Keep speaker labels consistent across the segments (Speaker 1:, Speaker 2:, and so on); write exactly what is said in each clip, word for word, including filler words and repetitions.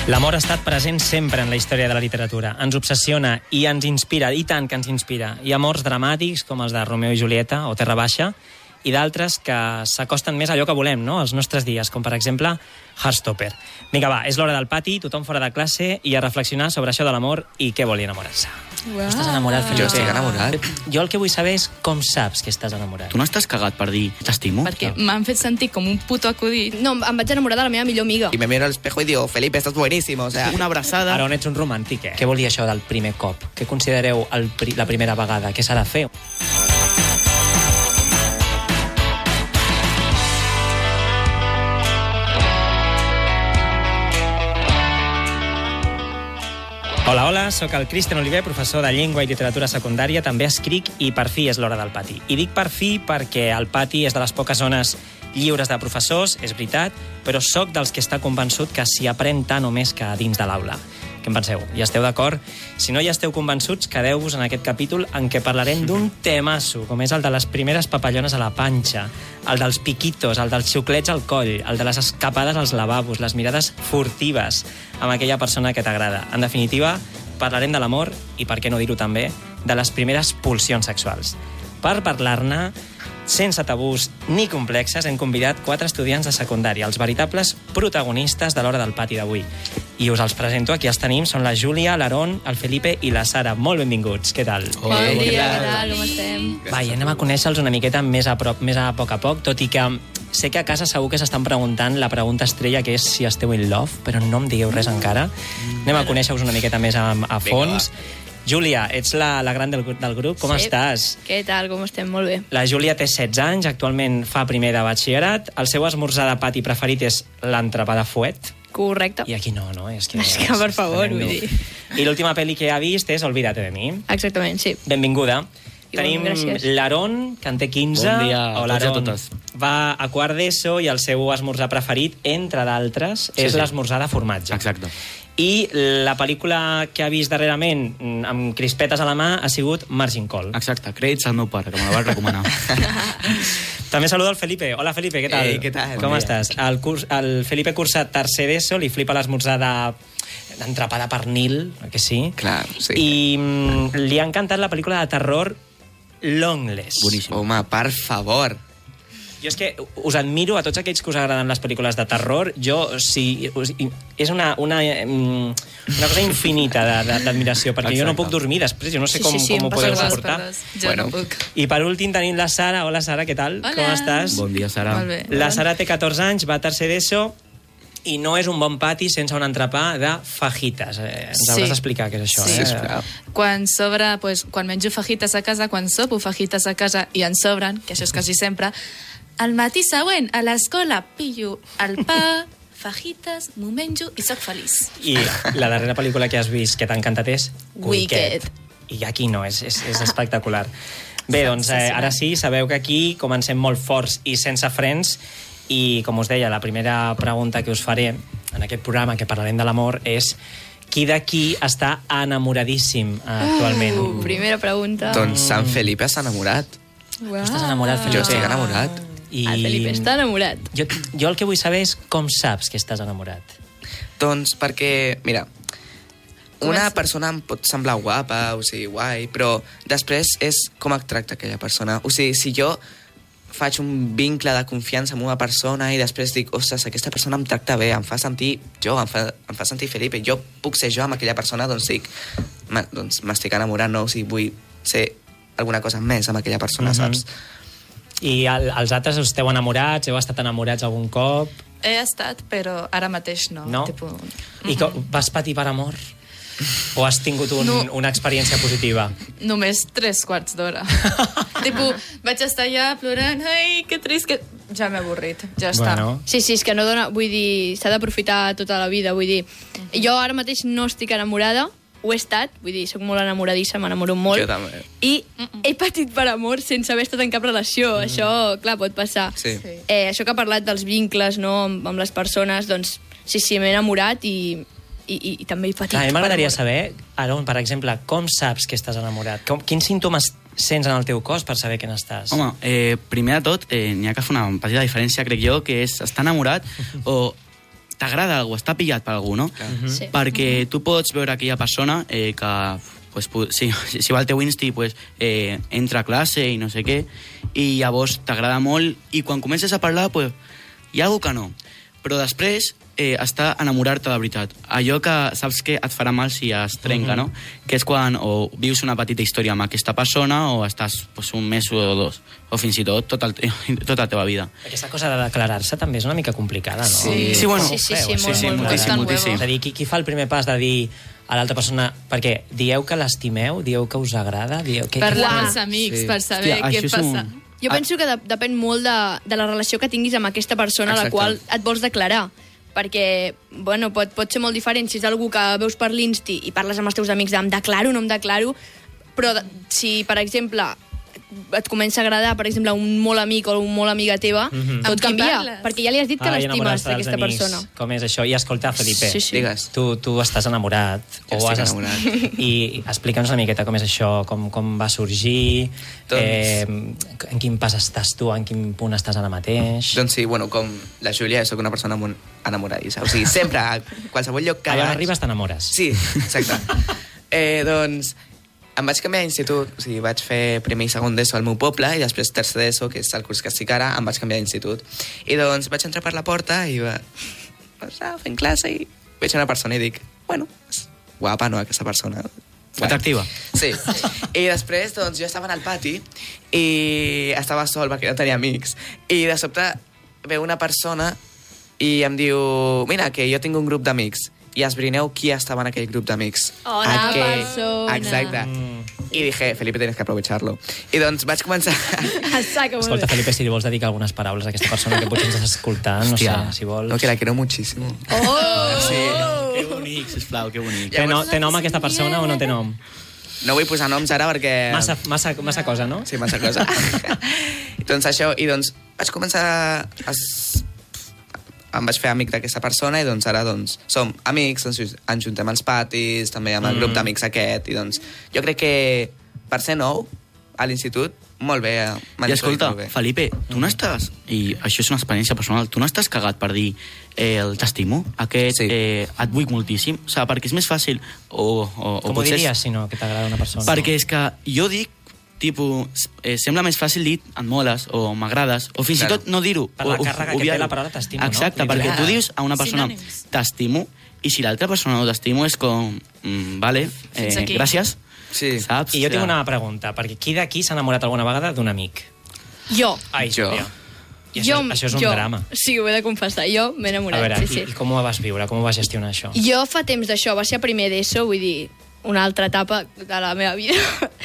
Speaker 1: L'amor ha estat present sempre en la història de la literatura. Ens obsessiona i ens inspira, i tant que ens inspira. Hi ha amors dramàtics, com els de Romeo i Julieta o Terra Baixa, i d'altres que s'acosten més a allò que volem, no?, als nostres dies, com per exemple Heartstopper. Vinga, va, és l'hora del pati, tothom fora de classe, i a reflexionar sobre això de l'amor i què vol enamorar-se.
Speaker 2: Wow.
Speaker 1: Estàs enamorat, Felipe?
Speaker 3: Jo estic enamorat.
Speaker 1: Jo el que vull saber és com saps que estàs enamorat.
Speaker 4: Tu no estàs cagat per dir t'estimo?
Speaker 2: Perquè m'han fet sentir com un puto acudit.
Speaker 5: No, em vaig enamorar de la meva millor amiga.
Speaker 3: Y me miro al espejo y digo, Felipe, estás buenísimo. O sea,
Speaker 4: Una abraçada.
Speaker 1: Ara on ets un romàntic, eh? Què vol dir això del primer cop? Què considereu el pri la primera vegada? Què s'ha de fer? Hola, hola, sóc el Cristian Oliver, professor de Llengua i Literatura Secundària, també escric i per fi és l'hora del pati. I dic per fi perquè el pati és de les poques zones lliures de professors, és veritat, però sóc dels que està convençut que s'hi aprèn tant o més que a dins de l'aula. Què en penseu? Hi esteu d'acord? Si no hi esteu convençuts, quedeu-vos en aquest capítol en què parlarem d'un temasso, com és el de les primeres papallones a la panxa, el dels piquitos, el dels xuclets al coll, el de les escapades als lavabos, les mirades furtives amb aquella persona que t'agrada. En definitiva, parlarem de l'amor i, per què no dir-ho també, de les primeres pulsions sexuals. Per parlar-ne, sense tabús ni complexes, hem convidat quatre estudiants de secundària, els veritables protagonistes de l'hora del pati d'avui. I us els presento, aquí els tenim, són la Júlia, l'Aaron, el Felipe i la Sara. Molt benvinguts, què tal?
Speaker 5: Bon dia, què tal, com estem?
Speaker 1: Va, i anem a conèixer-los una miqueta més a, prop, més a poc a poc, tot i que sé que a casa segur que s'estan preguntant la pregunta estrella, que és si esteu in love, però no em digueu res encara. Anem a conèixer-vos una miqueta més a, a fons. Júlia, ets la, la gran del, del grup, com
Speaker 5: Sí.
Speaker 1: estàs?
Speaker 5: Què tal, com estem? Molt bé.
Speaker 1: La Júlia té setze anys, actualment fa primer de batxillerat, el seu esmorzar de pati preferit és l'entrepà de fuet,
Speaker 5: Correcte.
Speaker 1: i aquí no, no? És que,
Speaker 5: És que, per favor,
Speaker 1: tremendo.
Speaker 5: vull dir.
Speaker 1: I l'última pel·li que ha vist és Olvídate de mi.
Speaker 5: Exactament, sí.
Speaker 1: Benvinguda.
Speaker 5: Igual,
Speaker 1: Tenim
Speaker 5: gràcies.
Speaker 1: l'Aaron, que en té quinze.
Speaker 4: Bon dia a
Speaker 1: Hola,
Speaker 4: tots i a
Speaker 1: Aaron.
Speaker 4: totes.
Speaker 1: Va a quart d'ESO i el seu esmorzar preferit, entre d'altres,
Speaker 4: Sí,
Speaker 1: és
Speaker 4: sí.
Speaker 1: l'esmorzar de formatge.
Speaker 4: Exacte.
Speaker 1: I la pel·lícula que ha vist darrerament amb crispetes a la mà ha sigut Margin Call.
Speaker 4: Exacte, crèdits al meu pare, que me la va recomanar.
Speaker 1: També saludo el Felipe. Hola, Felipe, què tal?
Speaker 3: Ei, què tal?
Speaker 1: Com
Speaker 3: Bon dia.
Speaker 1: estàs? El, curs, el Felipe cursa tercer d'ESO, li flipa l'esmorzar de d'entrepà de pernil, oi que sí?
Speaker 3: Clar, sí.
Speaker 1: I mm, li ha encantat la pel·lícula de terror Longless.
Speaker 4: Boníssim.
Speaker 3: Home, per favor.
Speaker 1: Jo és que us admiro a tots aquells que us agraden les pel·lícules de terror. Jo, sí, us- és una, una, mm, una cosa infinita de- de- d'admiració, perquè jo no
Speaker 3: Exacte.
Speaker 1: puc dormir després, jo no sé
Speaker 5: Sí,
Speaker 1: com,
Speaker 5: sí, sí,
Speaker 1: com
Speaker 5: em
Speaker 1: ho
Speaker 5: passa
Speaker 1: podeu
Speaker 5: igual,
Speaker 1: suportar.
Speaker 2: Jo
Speaker 3: Bueno.
Speaker 2: no puc.
Speaker 1: I per últim tenim la Sara. Hola, Sara, què tal?
Speaker 2: Hola.
Speaker 1: Com estàs?
Speaker 4: Bon dia, Sara.
Speaker 2: Molt bé.
Speaker 1: La Sara té catorze anys, va a tercer d'ESO, i no és un bon pati sense un entrepà de fajitas. Eh, ens
Speaker 2: Sí.
Speaker 1: hauràs d'explicar què és això.
Speaker 2: Sí.
Speaker 1: Eh?
Speaker 3: Sisplau.
Speaker 2: Quan sobra, pues, quan menjo fajitas a casa, quan sopo fajitas a casa i en sobren, que això és quasi sempre, al matí següent, a l'escola, pillo el pa, fajitas, m'ho menjo i sóc feliç.
Speaker 1: I la darrera pel·lícula que has vist que t'ha encantat és
Speaker 2: Wicked.
Speaker 1: I aquí no, és, és, és espectacular. Bé, doncs eh, ara sí, sabeu que aquí comencem molt forts i sense frens, i com us deia, la primera pregunta que us faré en aquest programa que parlarem de l'amor és qui d'aquí està enamoradíssim eh, actualment?
Speaker 5: Uh, primera pregunta.
Speaker 3: Doncs Sant Felipe s'ha enamorat.
Speaker 5: Uau.
Speaker 1: Estàs enamorat, Felipe?
Speaker 3: Jo estic enamorat.
Speaker 1: I...
Speaker 5: El Felipe està enamorat.
Speaker 1: Jo, jo el que vull saber és com saps que estàs enamorat.
Speaker 3: Doncs perquè, mira, una
Speaker 2: Comença.
Speaker 3: persona em pot semblar guapa, o sigui, guai, però després és com et tracta aquella persona. O sigui, si jo faig un vincle de confiança amb una persona i després dic, ostres, aquesta persona em tracta bé, em fa sentir jo, em fa, em fa sentir Felipe, jo puc ser jo amb aquella persona, doncs dic, "Ma- doncs m'estic enamorant, no? O sigui, vull ser alguna cosa més amb aquella persona,
Speaker 1: Mhm.
Speaker 3: saps?
Speaker 1: I el, els altres esteu enamorats? Heu estat enamorats algun cop?
Speaker 2: He estat, però ara mateix no.
Speaker 1: No?
Speaker 2: Tipo,
Speaker 1: I com, vas patir per amor? O has tingut un,
Speaker 2: No.
Speaker 1: una experiència positiva?
Speaker 2: només tres quarts d'hora. Tipo, vaig estar allà plorant, ai, que trist, que... Ja m'he avorrit, ja està.
Speaker 1: Bueno,
Speaker 5: Sí, sí, és que no dona... Vull dir, s'ha d'aprofitar tota la vida, vull dir... Jo ara mateix no estic enamorada, ho he estat, vull dir, soc molt enamoradissa, m'enamoro molt.
Speaker 3: Jo també.
Speaker 5: I he patit per amor sense haver estat en cap relació. Mm. Això, clar, pot passar.
Speaker 3: Sí.
Speaker 2: Sí.
Speaker 5: Eh, això que ha parlat dels vincles, no?, amb, amb les persones, doncs, sí, sí, m'he enamorat i, i, i, i també he patit.
Speaker 1: clar, a mi
Speaker 5: per
Speaker 1: m'agradaria
Speaker 5: amor.
Speaker 1: saber, Aaron, per exemple, com saps que estàs enamorat? Com, quins símptomes sents en el teu cos per saber que n'estàs?
Speaker 4: Home, eh, primer de tot, eh, n'hi ha que fer una petita diferència, crec jo, que és estar enamorat o t'agrada algú, està pillat per algú, no?
Speaker 5: Sí.
Speaker 4: Perquè tu pots veure aquella persona eh, que pues, si, si va al teu Insti pues, eh, entra a classe i no sé què, i llavors t'agrada molt, i quan comences a parlar pues, hi ha algú que no, però després eh, està enamorar-te de veritat. Allò que saps que et farà mal si es trenca,
Speaker 1: Mhm.
Speaker 4: no? Que és quan o vius una petita història amb aquesta persona o estàs pues, un mes o dos, o fins i tot tota, el, tota la teva vida.
Speaker 1: Aquesta cosa de declarar-se també és una mica complicada, no?
Speaker 2: Sí.
Speaker 4: Sí, bueno,
Speaker 5: Sí, sí,
Speaker 1: Feu,
Speaker 5: sí,
Speaker 1: eh?
Speaker 5: molt,
Speaker 4: sí,
Speaker 5: molt,
Speaker 4: moltíssim,
Speaker 5: molt.
Speaker 4: moltíssim.
Speaker 1: És a dir, qui, qui fa el primer pas de dir a l'altra persona... Perquè dieu que l'estimeu, dieu que us agrada, dieu... Que,
Speaker 2: Parlar
Speaker 5: Uah.
Speaker 2: amb els amics
Speaker 3: Sí.
Speaker 2: per saber
Speaker 4: Hòstia,
Speaker 2: què
Speaker 4: això és
Speaker 2: passa.
Speaker 4: un-
Speaker 5: Jo penso que de, depèn molt de, de la relació que tinguis amb aquesta persona a la
Speaker 3: Exacte.
Speaker 5: qual et vols declarar. Perquè, bueno, pot, pot ser molt diferent si és algú que veus per l'Insti i parles amb els teus amics de em declaro, no em declaro, però de, si, per exemple, et comença a agradar, per exemple, un molt amic o un molt amiga teva,
Speaker 1: Mhm.
Speaker 5: tot
Speaker 2: Amb qui
Speaker 5: canvia,
Speaker 2: parles?
Speaker 5: perquè ja li has dit que
Speaker 1: Ai,
Speaker 5: l'estimes,
Speaker 1: enamorar-se dels
Speaker 5: aquesta
Speaker 1: amics.
Speaker 5: persona.
Speaker 1: Com és això? I escolta, Felipe,
Speaker 5: Sí, sí.
Speaker 3: Digues.
Speaker 1: tu, tu estàs enamorat.
Speaker 3: Jo
Speaker 1: o
Speaker 3: estic
Speaker 1: has est-
Speaker 3: enamorat.
Speaker 1: I explica'ns una miqueta com és això, com, com va sorgir,
Speaker 3: Doncs-
Speaker 1: eh, en quin pas estàs tu, en quin punt estàs ara mateix...
Speaker 3: Doncs sí, bueno, com la Júlia, sóc una persona molt enamoradissa. O sigui, sempre, a qualsevol lloc que
Speaker 1: Allà on
Speaker 3: vaig...
Speaker 1: arribes t'enamores.
Speaker 3: Sí, exacte. eh, doncs, em vaig canviar d'institut, o sigui, vaig fer primer i segon d'ESO al meu poble i després tercer d'ESO, que és el curs que estic ara, em vaig canviar d'institut. I doncs vaig entrar per la porta i va... Passar fent classe i veig una persona i dic, bueno, és guapa, no, aquesta persona.
Speaker 4: Atractiva.
Speaker 3: Sí. I després, doncs, jo estava al pati i estava sol perquè no tenia amics. I de sobte veu una persona i em diu, mira, que jo tinc un grup d'amics. I esbrineu qui estava en aquell grup d'amics.
Speaker 5: Hola,
Speaker 3: Aquell-
Speaker 5: persona.
Speaker 3: Exacte.
Speaker 1: Mm.
Speaker 3: I dije, Felipe, tienes que aprovecharlo. I doncs vaig començar...
Speaker 5: Saca, molt
Speaker 1: Escolta,
Speaker 5: bé.
Speaker 1: Felipe, si li vols dedicar algunes paraules a aquesta persona que potser ens estàs escoltant, no
Speaker 4: Hòstia.
Speaker 1: sé, si vols...
Speaker 3: No, que la quiero muchísimo.
Speaker 5: Oh!
Speaker 3: Sí.
Speaker 4: Que bonic, sisplau, que bonic.
Speaker 1: Té, no, té nom aquesta persona o no té nom?
Speaker 3: No vull posar noms ara perquè...
Speaker 1: Massa, massa, massa cosa, no?
Speaker 3: Sí, massa cosa. doncs això, i doncs vaig començar a... s- em vaig fer amic d'aquesta persona i doncs ara doncs som amics, ens, ens juntem als patis, també amb el
Speaker 1: Mm.
Speaker 3: grup d'amics aquest, i doncs jo crec que per ser nou a l'institut, molt bé. eh, m'han
Speaker 4: I escolta,
Speaker 3: introduït molt bé.
Speaker 4: Felipe, tu no estàs, i això és una experiència personal, tu no estàs cagat per dir eh, el t'estimo, aquest
Speaker 3: Sí.
Speaker 4: eh, et vull moltíssim, o sigui, perquè és més fàcil, o, o, o
Speaker 1: Com ho
Speaker 4: potser...
Speaker 1: diries, si no, que t'agrada una persona?
Speaker 4: Perquè és que jo dic, tipus, eh, sembla més fàcil dir et moles o m'agrades, o fins
Speaker 3: Claro.
Speaker 4: i tot no dir-ho.
Speaker 1: Per la
Speaker 4: o- o
Speaker 1: càrrega que té
Speaker 4: obviar-ho.
Speaker 1: la paraula t'estimo, no?
Speaker 4: Exacte,
Speaker 1: Literal.
Speaker 4: perquè tu dius a una persona
Speaker 2: Sinònims.
Speaker 4: t'estimo, i si l'altra persona no t'estimo és com, mm, vale,
Speaker 2: Fins
Speaker 4: eh,
Speaker 2: aquí.
Speaker 4: gràcies,
Speaker 3: Sí.
Speaker 4: saps?
Speaker 1: I jo tinc
Speaker 4: O sigui,
Speaker 1: una pregunta, perquè qui d'aquí s'ha enamorat alguna vegada d'un amic?
Speaker 5: Jo.
Speaker 1: Ai,
Speaker 3: Jo.
Speaker 1: Júlia. I això,
Speaker 5: jo,
Speaker 1: això és un
Speaker 5: jo.
Speaker 1: drama.
Speaker 5: Sí, ho he de confessar. Jo m'he
Speaker 1: A
Speaker 5: enamorat,
Speaker 1: veure,
Speaker 5: sí, sí.
Speaker 1: i, i com ho vas viure? Com ho vas gestionar, això?
Speaker 5: Jo fa temps d'això, va ser a primer d'ESO, vull dir, una altra etapa de la meva vida.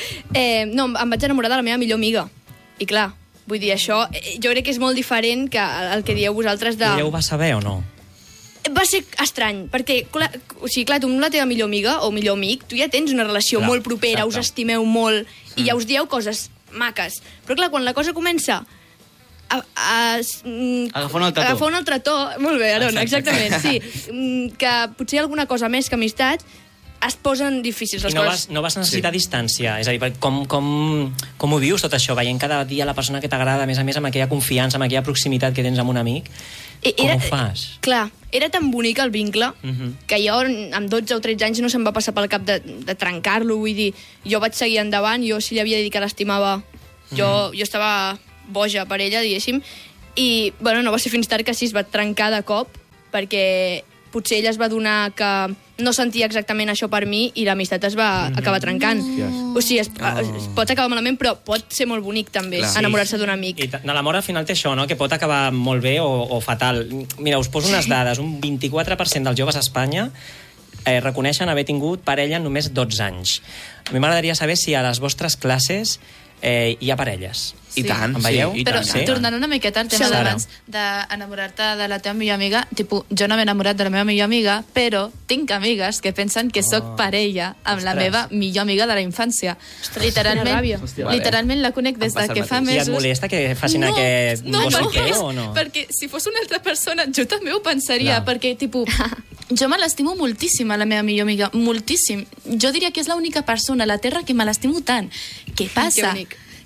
Speaker 5: eh, no, em vaig enamorar de la meva millor amiga. I clar, vull dir, això eh, jo crec que és molt diferent que el que dieu vosaltres de...
Speaker 1: I ella ho va saber o no?
Speaker 5: Va ser estrany, perquè, clar, o sigui, clar, tu amb la teva millor amiga o millor amic, tu ja tens una relació
Speaker 1: Clar,
Speaker 5: molt propera,
Speaker 1: exacte.
Speaker 5: us estimeu molt, i ja us dieu coses maques. Però clar, quan la cosa comença a, a, mm,
Speaker 4: Agafar un altre to.
Speaker 5: agafar un altre to, molt bé, Arona,
Speaker 1: Exacte.
Speaker 5: exactament, sí, mm, que potser hi ha alguna cosa més que amistat, es posen difícils les
Speaker 1: I no
Speaker 5: coses.
Speaker 1: vas, no vas necessitar
Speaker 3: Sí.
Speaker 1: distància? És a dir, per- com, com, com ho vius tot això? Veient cada dia la persona que t'agrada, a més a més amb aquella confiança, amb aquella proximitat que tens amb un amic,
Speaker 5: E-
Speaker 1: com ho fas?
Speaker 5: Clar, era tan bonic el vincle
Speaker 1: Mhm.
Speaker 5: que jo amb dotze o tretze anys no se'm va passar pel cap de, de trencar-lo, vull dir, jo vaig seguir endavant, jo si li havia de dir que l'estimava, jo, jo estava boja per ella, diguéssim, i bueno, no va ser fins tard que sí es va trencar de cop, perquè potser ella es va donar que no sentia exactament això per mi i l'amistat es va acabar trencant. O sigui, es, es pot acabar malament, però pot ser molt bonic també,
Speaker 3: Clar.
Speaker 5: enamorar-se d'un amic.
Speaker 1: I t- de l'amor al final té això, no? Que pot acabar molt bé o, o fatal. Mira, us poso unes dades. Un vint-i-quatre per cent dels joves a Espanya eh, reconeixen haver tingut parella en només dotze anys. A mi m'agradaria saber si a les vostres classes eh, hi ha parelles.
Speaker 3: I tant,
Speaker 1: Em veieu?
Speaker 4: sí, i
Speaker 2: Però
Speaker 4: tant,
Speaker 1: sí?
Speaker 2: tornant una miqueta al tema
Speaker 1: Sí, Sara.
Speaker 2: d'abans d'enamorar-te de la teva millor amiga, tipus, jo no m'he enamorat de la meva millor amiga, però tinc amigues que pensen que sóc parella amb la
Speaker 1: Ostres.
Speaker 2: meva millor amiga de la infància.
Speaker 5: quina
Speaker 2: Literalment,
Speaker 5: ràbia.
Speaker 3: Hòstia,
Speaker 2: literalment la conec des
Speaker 3: Em passa
Speaker 2: de
Speaker 3: el
Speaker 2: que fa
Speaker 3: mateix.
Speaker 1: I et
Speaker 2: mesos...
Speaker 1: molesta que facin aquest
Speaker 2: no,
Speaker 1: no sé
Speaker 2: perquè,
Speaker 1: què o no?
Speaker 2: perquè si fos una altra persona jo també ho pensaria,
Speaker 1: Clar.
Speaker 2: perquè tipus, jo me l'estimo moltíssim a la meva millor amiga, moltíssim. Jo diria que és l'única persona a la Terra que me l'estimo tant. Què passa?
Speaker 5: bonic.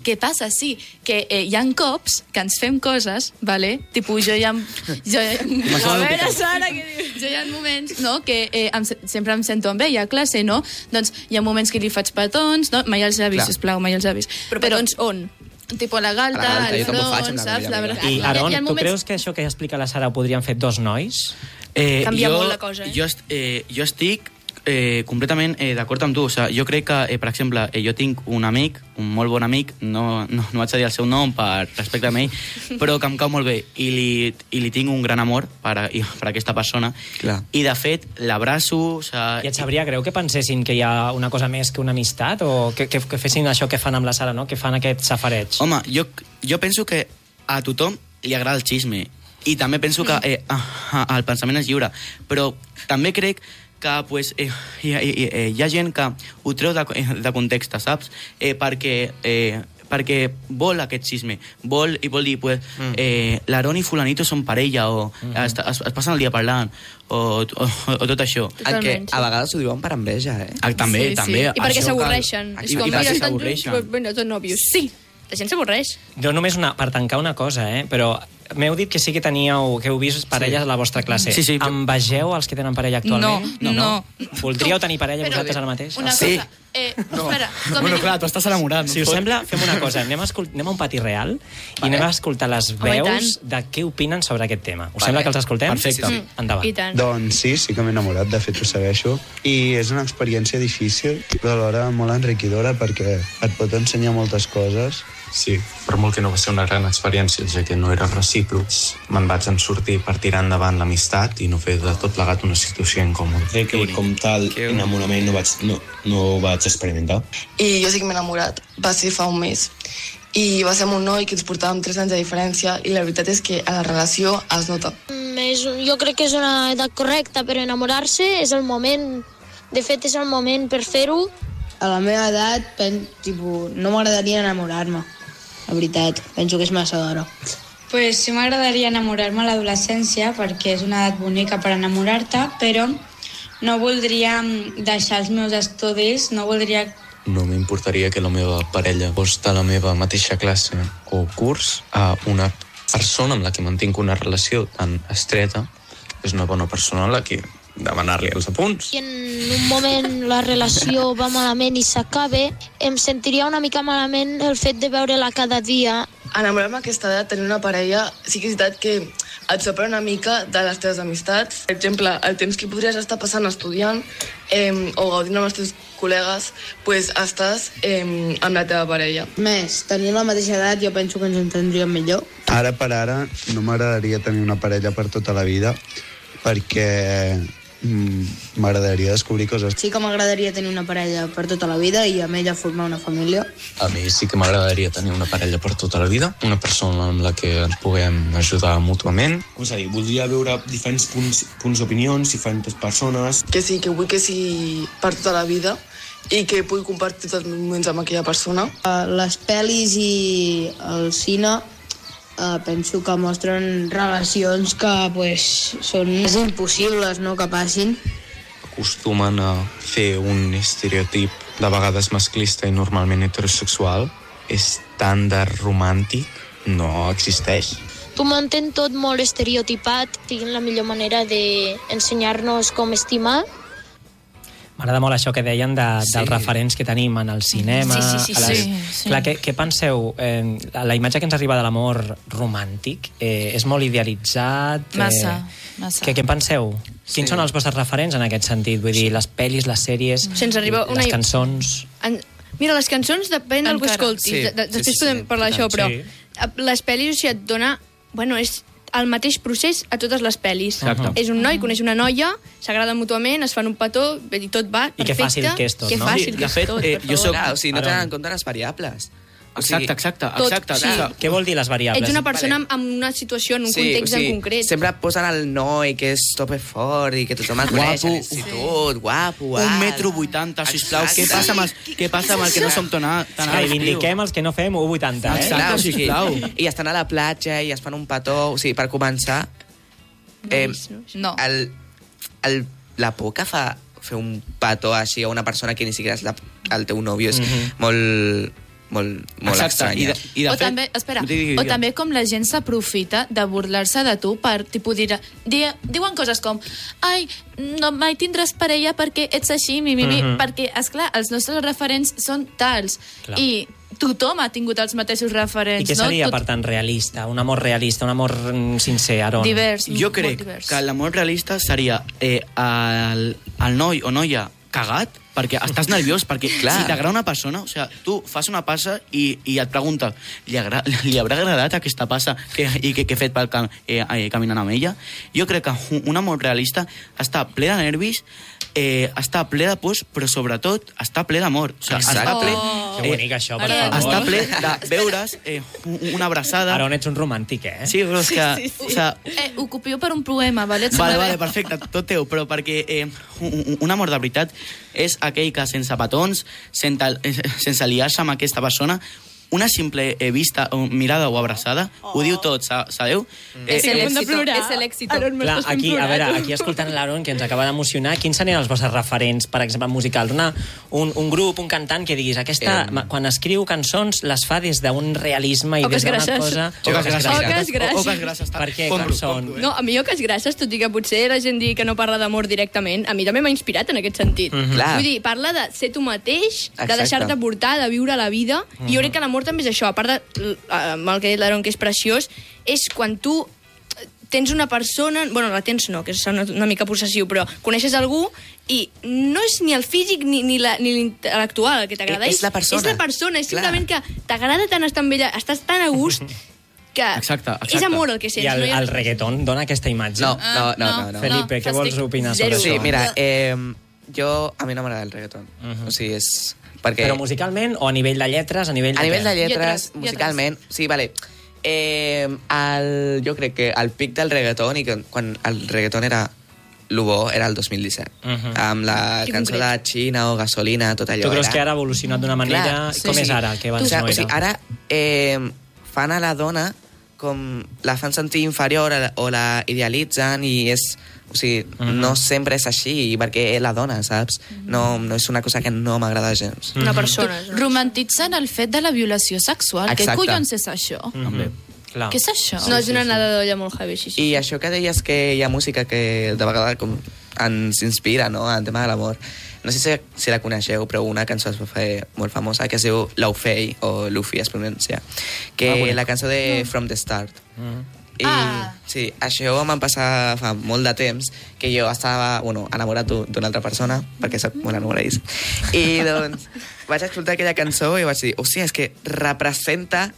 Speaker 2: què passa? Sí, que eh, hi ha cops que ens fem coses, vale? Tipo, jo hi ha... Jo, a veure, Sara, què dius? Jo hi ha moments, no?, que eh, em, sempre em sento amb ella a classe, no? Doncs hi ha moments que li faig petons, no? Mai els avis, sisplau, mai els avis. Però petons on? Tipo la galta,
Speaker 3: A la galta,
Speaker 2: el
Speaker 3: jo també ho faig
Speaker 2: front,
Speaker 3: amb la
Speaker 2: saps?
Speaker 3: meva
Speaker 2: La
Speaker 3: amiga.
Speaker 2: veritat.
Speaker 1: I,
Speaker 2: Hi ha-
Speaker 1: Aaron,
Speaker 2: hi ha
Speaker 1: tu
Speaker 2: moments-
Speaker 1: creus que això que explica la Sara ho podrien fer dos nois?
Speaker 4: Eh,
Speaker 5: Canvia
Speaker 4: jo,
Speaker 5: molt la cosa, eh?
Speaker 4: Jo, est- eh, jo estic eh, completament eh, d'acord amb tu. O sigui, jo crec que, eh, per exemple, eh, jo tinc un amic, un molt bon amic, no, no, no vaig a dir el seu nom per respecte a ell, però que em cau molt bé i li, i li tinc un gran amor per, a, i, per a aquesta persona.
Speaker 3: Clar.
Speaker 4: I, de fet, l'abraço... O sigui,
Speaker 1: I et sabria greu que pensessin que hi ha una cosa més que una amistat o que, que, que fessin això que fan amb la Sara, no? Que fan aquest safareig?
Speaker 4: Home, jo, jo penso que a tothom li agrada el xisme i també penso que eh, ah, el pensament és lliure, però també crec que pues, eh, hi, hi, hi, hi ha gent que ho treu de, de context, saps? Eh, perquè, eh, perquè vol aquest xisme, vol i vol dir pues, mm. eh, l'Aaron i fulanito són parella o mm-hmm. es, es, es passen el dia parlant o, o, o tot això.
Speaker 3: En què a vegades ho diuen per enveja, eh?
Speaker 4: Ah, també,
Speaker 2: Sí, sí.
Speaker 4: també.
Speaker 5: I perquè
Speaker 4: això
Speaker 5: s'avorreixen.
Speaker 4: cal-
Speaker 5: És
Speaker 4: I,
Speaker 5: com,
Speaker 4: i
Speaker 5: mira,
Speaker 4: perquè
Speaker 5: estan junts,
Speaker 4: s'avorreixen.
Speaker 5: pues, bueno, són nòvios. Sí, la gent s'avorreix.
Speaker 1: Jo només una, per tancar una cosa, eh? Però m'heu dit que sí que teníeu, que heu vist parelles a la vostra classe.
Speaker 4: Sí, sí.
Speaker 1: Envegeu els que tenen parella actualment?
Speaker 2: No, no.
Speaker 1: Voldríeu tenir parella
Speaker 2: Però-
Speaker 1: vosaltres ara mateix?
Speaker 2: Una
Speaker 4: Sí.
Speaker 2: cosa... Eh, espera, com
Speaker 4: Bueno,
Speaker 2: diu-
Speaker 4: clar, tu estàs enamorat. No?
Speaker 1: Si us sembla, fem una cosa. Anem a, escol- anem a un pati real i anem a escoltar les
Speaker 5: Home, i
Speaker 1: veus de què opinen sobre aquest tema. Us
Speaker 3: Vale.
Speaker 1: sembla que els escoltem?
Speaker 4: Perfecte.
Speaker 1: Sí, sí. Endavant.
Speaker 5: I tant.
Speaker 6: Doncs sí, sí que m'he enamorat, de fet ho segueixo. I és una experiència difícil, però alhora molt enriquidora perquè et pot ensenyar moltes coses.
Speaker 7: Sí, per molt que no va ser una gran experiència, ja que no era recíproc, me'n vaig en sortir per tirar endavant l'amistat i no fer de tot plegat una situació incòmoda.
Speaker 8: Crec que com tal enamorament no, vaig, no, no ho vaig experimentar.
Speaker 9: I jo sí que m'he enamorat, va ser fa un mes. I va ser amb un noi que ens portàvem tres anys de diferència i la veritat és que a la relació es nota.
Speaker 10: Mm, és, jo crec que és una edat correcta per enamorar-se, és el moment, de fet és el moment per fer-ho.
Speaker 11: A la meva edat, pen, tipus, no m'agradaria enamorar-me, la veritat, penso que és massa d'hora.
Speaker 12: Pues sí m'agradaria enamorar-me a l'adolescència perquè és una edat bonica per enamorar-te, però no voldria deixar els meus estudis, no voldria...
Speaker 7: No m'importaria que la meva parella fos de la meva mateixa classe o curs a una persona amb la que mantinc una relació tan estreta. És una bona persona a la que demanar-li els apunts.
Speaker 10: I en un moment la relació va malament i s'acaba, em sentiria una mica malament el fet de veure-la cada dia.
Speaker 9: Enamorar-me a aquesta edat, tenir una parella, sí que és veritat que et separa una mica de les teves amistats. Per exemple, el temps que podries estar passant estudiant eh, o gaudint amb els teus col·legues, pues estàs eh, amb la teva parella.
Speaker 11: Més, tenint la mateixa edat jo penso que ens entendríem millor.
Speaker 6: Ara per ara no m'agradaria tenir una parella per tota la vida perquè mm, m'agradaria descobrir coses.
Speaker 11: Sí que m'agradaria tenir una parella per tota la vida i amb ella formar una família.
Speaker 7: A mi sí que m'agradaria tenir una parella per tota la vida, una persona amb la que ens puguem ajudar mútuament.
Speaker 8: Com s'ha dit, voldria veure diferents punts, punts d'opinions, diferents persones.
Speaker 9: Que sí, que vull que sigui per tota la vida i que pugui compartir tots els moments amb aquella persona.
Speaker 11: Les pel·lis i el cine Uh, penso que mostren relacions que pues, són impossibles, no?, que passin.
Speaker 7: Acostumen a fer un estereotip de vegades masclista i normalment heterosexual. Estàndard romàntic no existeix.
Speaker 10: Tu mantén tot molt estereotipat, siguin la millor manera d'ensenyar-nos com estimar.
Speaker 1: M'agrada molt això que deien de,
Speaker 3: Sí.
Speaker 1: dels referents que tenim en el cinema.
Speaker 2: Sí, sí, sí,
Speaker 1: a les...
Speaker 2: sí, sí.
Speaker 1: Clar, què, què penseu? Eh, la imatge que ens arriba de l'amor romàntic eh, és molt idealitzat. Eh,
Speaker 2: Massa, massa.
Speaker 1: Què, què en penseu? Quins
Speaker 3: Sí.
Speaker 1: són els vostres referents en aquest sentit? Vull dir, les pel·lis, les sèries,
Speaker 5: Se'ns arriba una...
Speaker 1: les cançons...
Speaker 5: En... Mira, les cançons depèn del que
Speaker 2: Encara.
Speaker 5: escoltis.
Speaker 3: Sí,
Speaker 5: De, de,
Speaker 3: sí,
Speaker 5: després
Speaker 3: sí,
Speaker 5: podem
Speaker 3: sí,
Speaker 5: parlar d'això, però
Speaker 1: sí.
Speaker 5: les pel·lis, o sigui, et dona... Bueno, és el mateix procés a totes les pel·lis.
Speaker 4: Exacte.
Speaker 5: És un noi, coneix una noia, s'agraden mútuament, es fan un petó, i tot va
Speaker 1: I que
Speaker 5: perfecte.
Speaker 1: fàcil que és tot,
Speaker 5: que
Speaker 1: no?
Speaker 5: fàcil
Speaker 4: Sí,
Speaker 5: que
Speaker 4: de
Speaker 5: és
Speaker 4: fet,
Speaker 5: tot,
Speaker 4: eh,
Speaker 5: per
Speaker 4: jo
Speaker 5: favor.
Speaker 4: soc-
Speaker 3: Clar, o sigui, no
Speaker 1: Aaron.
Speaker 3: tenen en compte les variables. O sigui,
Speaker 4: Exacte, exacte,
Speaker 5: tot,
Speaker 4: exacte.
Speaker 5: sí.
Speaker 4: exacte.
Speaker 1: Què vol dir les variables?
Speaker 5: Ets una persona amb, amb una situació, en un
Speaker 3: sí,
Speaker 5: context
Speaker 3: o sigui,
Speaker 5: en concret.
Speaker 3: Sempre posen el noi que és tope fort i que tothom el coneix a
Speaker 4: Guapo.
Speaker 3: l'institut, guapo, alt.
Speaker 4: Un metro vuitanta, sisplau. Què
Speaker 3: Exacte.
Speaker 4: passa amb, els, què passa amb el que no som tan, a- tan alts,
Speaker 1: Reivindiquem els que no fem u vuitanta, eh?
Speaker 4: Exacte.
Speaker 3: Clar, o sigui,
Speaker 4: sisplau.
Speaker 3: I estan a la platja i es fan un petó. O sigui, per començar, eh,
Speaker 2: No.
Speaker 3: el, el, la por que fa fer un petó així a una persona que ni siquiera és la, el teu nòvio és
Speaker 1: Mhm.
Speaker 3: molt, molt, molt
Speaker 4: Exacte, i
Speaker 3: estranya.
Speaker 4: de, i de
Speaker 2: o
Speaker 4: fet...
Speaker 2: també, espera,
Speaker 4: Digui, digui,
Speaker 2: o
Speaker 4: digui.
Speaker 2: també com la gent s'aprofita de burlar-se de tu per, tipus, dir, di, diuen coses com ai, no mai tindràs parella perquè ets així, mi, mi, mi,
Speaker 1: Mhm.
Speaker 2: perquè, esclar, els nostres referents són tals.
Speaker 1: Clar.
Speaker 2: I tothom ha tingut els mateixos referents.
Speaker 1: I què
Speaker 2: no?
Speaker 1: seria,
Speaker 2: Tot-
Speaker 1: per tant, realista? Un amor realista, un amor mm, sincer, Aron?
Speaker 2: Divers,
Speaker 4: Jo
Speaker 2: molt
Speaker 4: crec
Speaker 2: divers.
Speaker 4: que l'amor realista seria eh, el, el noi o noia cagat, perquè estàs nerviós, perquè
Speaker 3: Clar.
Speaker 4: si t'agrada una persona, o sigui, tu fas una passa i, i et preguntes, li, agra, li haurà agradat aquesta passa que, i que, que he fet pel cam, eh, eh, caminant amb ella? Jo crec que un, un amor realista està ple de nervis, eh, està ple de pors, però sobretot està ple d'amor. O sigui,
Speaker 3: Exacte.
Speaker 4: està ple,
Speaker 2: Oh.
Speaker 1: Que bonic, això, per
Speaker 2: Eh,
Speaker 1: favor.
Speaker 4: està ple de veure's eh, una abraçada.
Speaker 1: Aron, ets un romàntic, eh?
Speaker 4: Sí, però és que...
Speaker 2: Sí, sí.
Speaker 4: O sigui,
Speaker 2: Eh, ho copio per un poema, vale? Et
Speaker 4: Vale,
Speaker 2: sembla
Speaker 4: vale,
Speaker 2: bé?
Speaker 4: perfecte, tot teu, però perquè eh, un, un amor de veritat és aquell que sense petons, sense, eh, sense liar-se amb aquesta persona, una simple eh, vista, o mirada o abraçada, oh. ho diu tot, sa- sabeu?
Speaker 2: És
Speaker 5: Eh,
Speaker 2: l'èxito.
Speaker 5: és l'èxito.
Speaker 2: Aaron,
Speaker 1: Clar,
Speaker 2: m'estàs fent
Speaker 1: aquí, a
Speaker 2: plorar,
Speaker 1: veure,
Speaker 2: tu.
Speaker 1: aquí escoltant l'Aaron, que ens acaba d'emocionar, quins serien els vostres referents, per exemple, musicals? Una, un, un grup, un cantant que diguis, aquesta,
Speaker 3: Eh.
Speaker 1: quan escriu cançons, les fa des d'un realisme i
Speaker 5: Oques
Speaker 1: des d'una
Speaker 5: grasses.
Speaker 1: cosa...
Speaker 4: Oques grasses.
Speaker 5: Oques grasses.
Speaker 4: Oques grasses.
Speaker 1: Per què?
Speaker 4: Compro,
Speaker 1: Com són?
Speaker 4: compro, eh?
Speaker 5: No, a mi Oques Grasses, tot i que potser la gent digui que no parla d'amor directament, a mi també m'ha inspirat en aquest sentit.
Speaker 3: Mhm. Clar.
Speaker 5: Vull dir, parla de ser tu mateix, de
Speaker 3: Exacte.
Speaker 5: deixar-te portar, de viure la vida, i jo crec que l'amor també és això, a part de, eh, amb el que ha dit l'Aaron, que és preciós, és quan tu tens una persona... Bueno, la tens no, que és una, una mica possessiu, però coneixes algú i no és ni el físic ni, ni la- ni l'intel·lectual el que t'agrada.
Speaker 3: És la persona.
Speaker 5: És la persona, és
Speaker 3: Clar.
Speaker 5: simplement que t'agrada tant estar amb ella, estàs tan a gust, que
Speaker 4: Exacte, exacte.
Speaker 5: és amor el que
Speaker 1: I
Speaker 5: sents.
Speaker 1: el,
Speaker 5: no hi ha-
Speaker 1: el reggaeton dona aquesta imatge?
Speaker 3: No, no, no, no. no.
Speaker 1: Felipe, què
Speaker 2: No,
Speaker 1: vols
Speaker 2: estic
Speaker 1: opinar sobre
Speaker 5: zero.
Speaker 3: Sí,
Speaker 1: això?
Speaker 3: mira, eh, jo... A mi no m'agrada el reggaeton.
Speaker 1: Mhm.
Speaker 3: O sigui, és... Perquè...
Speaker 1: Però musicalment o a nivell de lletres? A nivell
Speaker 3: A
Speaker 1: de
Speaker 3: nivell
Speaker 1: què?
Speaker 3: de lletres,
Speaker 5: Lletres,
Speaker 3: musicalment... Sí, vale. Eh, el, jo crec que el pic del reggaeton, i que quan el reggaeton era lo bo, era el dos mil disset.
Speaker 1: Mhm.
Speaker 3: Amb la
Speaker 5: Que
Speaker 3: cançó de
Speaker 5: concret.
Speaker 3: Xina o Gasolina, tot allò.
Speaker 1: Tu creus
Speaker 3: era...
Speaker 1: que ara ha evolucionat d'una manera...
Speaker 3: Clar,
Speaker 1: Com
Speaker 3: sí,
Speaker 1: és
Speaker 3: sí.
Speaker 1: ara, que
Speaker 3: O
Speaker 1: abans
Speaker 3: sigui,
Speaker 1: no
Speaker 3: o sigui,
Speaker 1: era?
Speaker 3: ara eh, fan a la dona com la fan sentir inferior a la- o la idealitzen i és... O sigui,
Speaker 1: Mhm.
Speaker 3: no sempre és així, perquè és la dona, saps? No, no és una cosa que no m'agrada gens.
Speaker 5: Una persona. és una
Speaker 2: Romantitzen el fet de la violació sexual. Què
Speaker 3: Exacte.
Speaker 2: collons és això?
Speaker 1: Mhm. Clar.
Speaker 2: Què és això?
Speaker 5: No, és una anada d'olla molt heavy, sí, sí.
Speaker 3: I això que deies que hi ha música que de vegades com ens inspira, no?, en tema de l'amor. No sé si, si la coneixeu, però una cançó es va fer molt famosa que es diu Laufey, o Luffy es pronuncia, que
Speaker 1: Ah, bonic.
Speaker 3: la cançó de From the Start.
Speaker 1: Mhm.
Speaker 3: I
Speaker 2: Ah.
Speaker 3: sí, això em va passar fa molt de temps, que jo estava, bueno, enamorat d'un- d'una altra persona, perquè soc molt enamoradís. I doncs vaig escoltar aquella cançó i vaig dir, hòstia, és que representa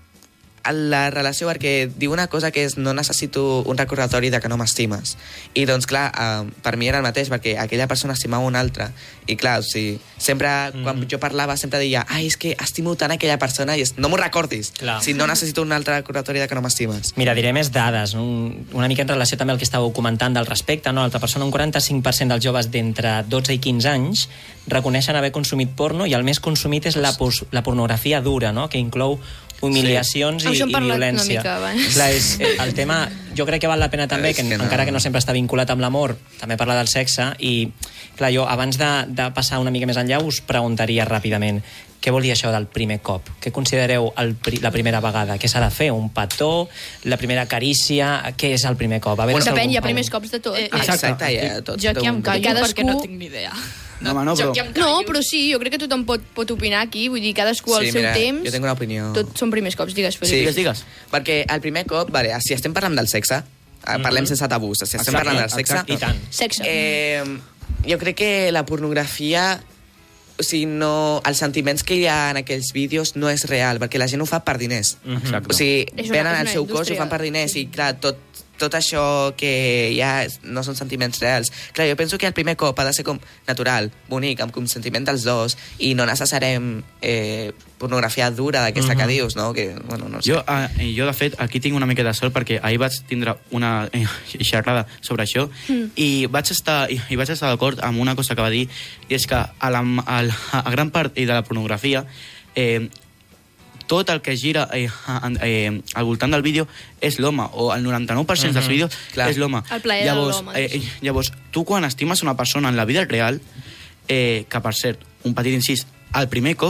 Speaker 3: la relació, perquè diu una cosa que és no necessito un recordatori de que no m'estimes. I doncs clar, eh, per mi era el mateix, perquè aquella persona estimava una altra. I clar, o sigui, sempre, mm. quan jo parlava, sempre deia, ai, és que estimo tant aquella persona i és, no m'ho recordis.
Speaker 1: Clar.
Speaker 3: Si no necessito un altre recordatori de que no m'estimes.
Speaker 1: Mira, diré més dades, un, una mica en relació també al que estàveu comentant del respecte, no? L'altra persona, un quaranta-cinc per cent dels joves d'entre dotze i quinze anys reconeixen haver consumit porno i el més consumit és la, pos, la pornografia dura, no?, que inclou humiliacions
Speaker 5: Sí.
Speaker 1: i,
Speaker 5: Això hem
Speaker 1: i
Speaker 5: parlat una
Speaker 1: violència.
Speaker 5: mica abans.
Speaker 1: Clar, és, eh, el tema, jo crec que val la pena també, que,
Speaker 3: És que no.
Speaker 1: encara que no sempre està vinculat amb l'amor, també parla del sexe, i clar, jo abans de, de passar una mica més enllà us preguntaria ràpidament què vol dir això del primer cop? Què considereu el, pri- la primera vegada? Què s'ha de fer? Un petó? La primera carícia? Què és el primer cop? A
Speaker 5: Bueno,
Speaker 1: si
Speaker 5: depèn,
Speaker 1: algú
Speaker 5: hi ha
Speaker 1: fa un-
Speaker 5: primers cops de tot.
Speaker 2: Eh,
Speaker 3: Exacte, Exacte ja, tot.
Speaker 2: Jo aquí em callo
Speaker 5: Cadascú-
Speaker 2: perquè no tinc ni idea.
Speaker 4: No, home, no, però...
Speaker 5: No, però sí, jo crec que tothom pot, pot opinar aquí, vull dir, cadascú al
Speaker 3: Sí,
Speaker 5: seu
Speaker 3: mira,
Speaker 5: temps.
Speaker 3: jo tinc una opinió.
Speaker 5: Tot són primers cops, digues, Felip.
Speaker 3: Sí,
Speaker 4: Digues, digues.
Speaker 3: perquè el primer cop, vale, si estem parlant del sexe, eh, parlem sense tabús, si estem
Speaker 4: Exacte,
Speaker 3: parlant del sexe...
Speaker 4: exacte.
Speaker 1: I tant.
Speaker 5: Sexe.
Speaker 3: Eh, jo crec que la pornografia, o sigui, no, els sentiments que hi ha en aquells vídeos no és real, perquè la gent ho fa per diners.
Speaker 4: Exacte.
Speaker 3: O sigui,
Speaker 5: És una-
Speaker 3: venen
Speaker 5: és
Speaker 3: al
Speaker 5: una
Speaker 3: seu cos i ho
Speaker 5: indústria.
Speaker 3: fan per diners, i clar, tot, tot això que hi ha no són sentiments reals. Clar, jo penso que el primer cop ha de ser com natural, bonic, amb consentiment dels dos, i no necessitarem eh, pornografia dura d'aquesta que dius, no? Que, bueno, no sé.
Speaker 4: Jo, eh, jo, de fet, aquí tinc una mica de sort perquè ahir vaig tindre una eh, xerrada sobre això mm. i vaig estar i, i vaig estar d'acord amb una cosa que va dir, i és que a, la, a, la, a gran part de la pornografia eh, tot el que gira eh, eh, al voltant del vídeo és l'home, o el noranta-nou per cent dels
Speaker 1: Mhm.
Speaker 4: vídeos
Speaker 3: Clar.
Speaker 4: és l'home.
Speaker 5: El plaer de
Speaker 4: Llavors,
Speaker 5: l'home,
Speaker 4: eh,
Speaker 5: sí.
Speaker 4: llavors, tu quan estimes una persona en la vida real, eh, que per cert, un petit incís, al primer cop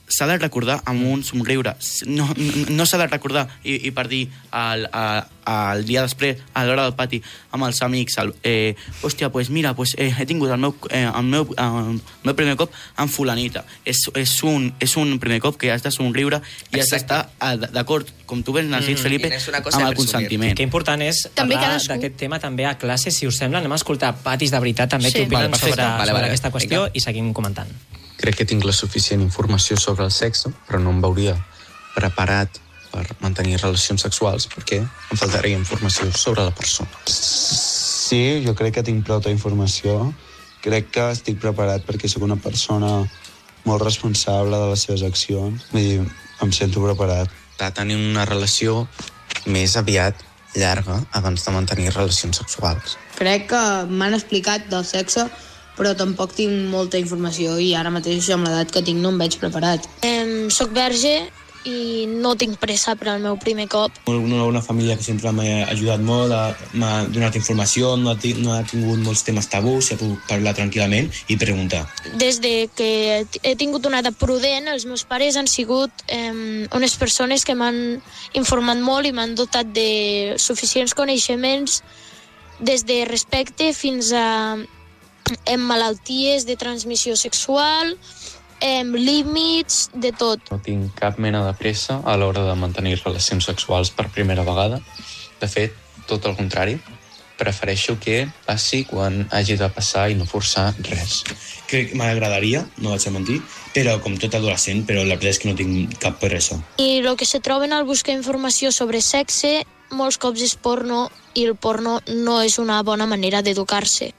Speaker 4: s'ha de recordar amb un somriure. No, no, no s'ha de recordar i, i per dir el, el, el dia després, a l'hora del pati, amb els amics, el, eh, hòstia, pues mira, pues, eh, he tingut el meu, eh, el, meu, el meu primer cop amb fulanita. És, és, un, és un primer cop que has de somriure i has d'estar d'acord, com tu ben has dit, Felipe, amb el consentiment.
Speaker 1: Que important és
Speaker 5: també
Speaker 1: parlar
Speaker 5: cadascú...
Speaker 1: d'aquest tema també a classe, si us sembla. Anem a escoltar patis de veritat també
Speaker 5: Sí.
Speaker 1: que opinen
Speaker 7: Vale,
Speaker 1: sobre,
Speaker 7: perfecte. Vale,
Speaker 1: sobre
Speaker 7: vale,
Speaker 1: aquesta qüestió
Speaker 7: vinga.
Speaker 1: i seguim comentant.
Speaker 7: Crec que tinc la suficient informació sobre el sexe, però no em veuria preparat per mantenir relacions sexuals perquè em faltaria informació sobre la persona.
Speaker 6: Sí, jo crec que tinc prou informació. Crec que estic preparat perquè sóc una persona molt responsable de les seves accions. Vull dir, em sento preparat.
Speaker 7: De tenir una relació més aviat llarga abans de mantenir relacions sexuals.
Speaker 11: Crec que m'han explicat del sexe, però tampoc tinc molta informació i ara mateix amb l'edat que tinc no em veig preparat.
Speaker 10: Em, soc verge i no tinc pressa per al meu primer cop.
Speaker 8: Una, una família que sempre m'ha ajudat molt, m'ha donat informació, no ha, no ha tingut molts temes tabús, he pogut parlar tranquil·lament i preguntar.
Speaker 10: Des de que he tingut una edat prudent, els meus pares han sigut eh, unes persones que m'han informat molt i m'han dotat de suficients coneixements des de respecte fins a en malalties de transmissió sexual, en límits, de tot.
Speaker 7: No tinc cap mena de pressa a l'hora de mantenir relacions sexuals per primera vegada. De fet, tot el contrari. Prefereixo que passi quan hagi de passar i no forçar res.
Speaker 8: Crec que m'agradaria, no vaig a mentir, però com tot adolescent, però la veritat és que no tinc cap pressa.
Speaker 10: I el que se troben al buscar informació sobre sexe, molts cops és porno, i el porno no és una bona manera d'educar-se.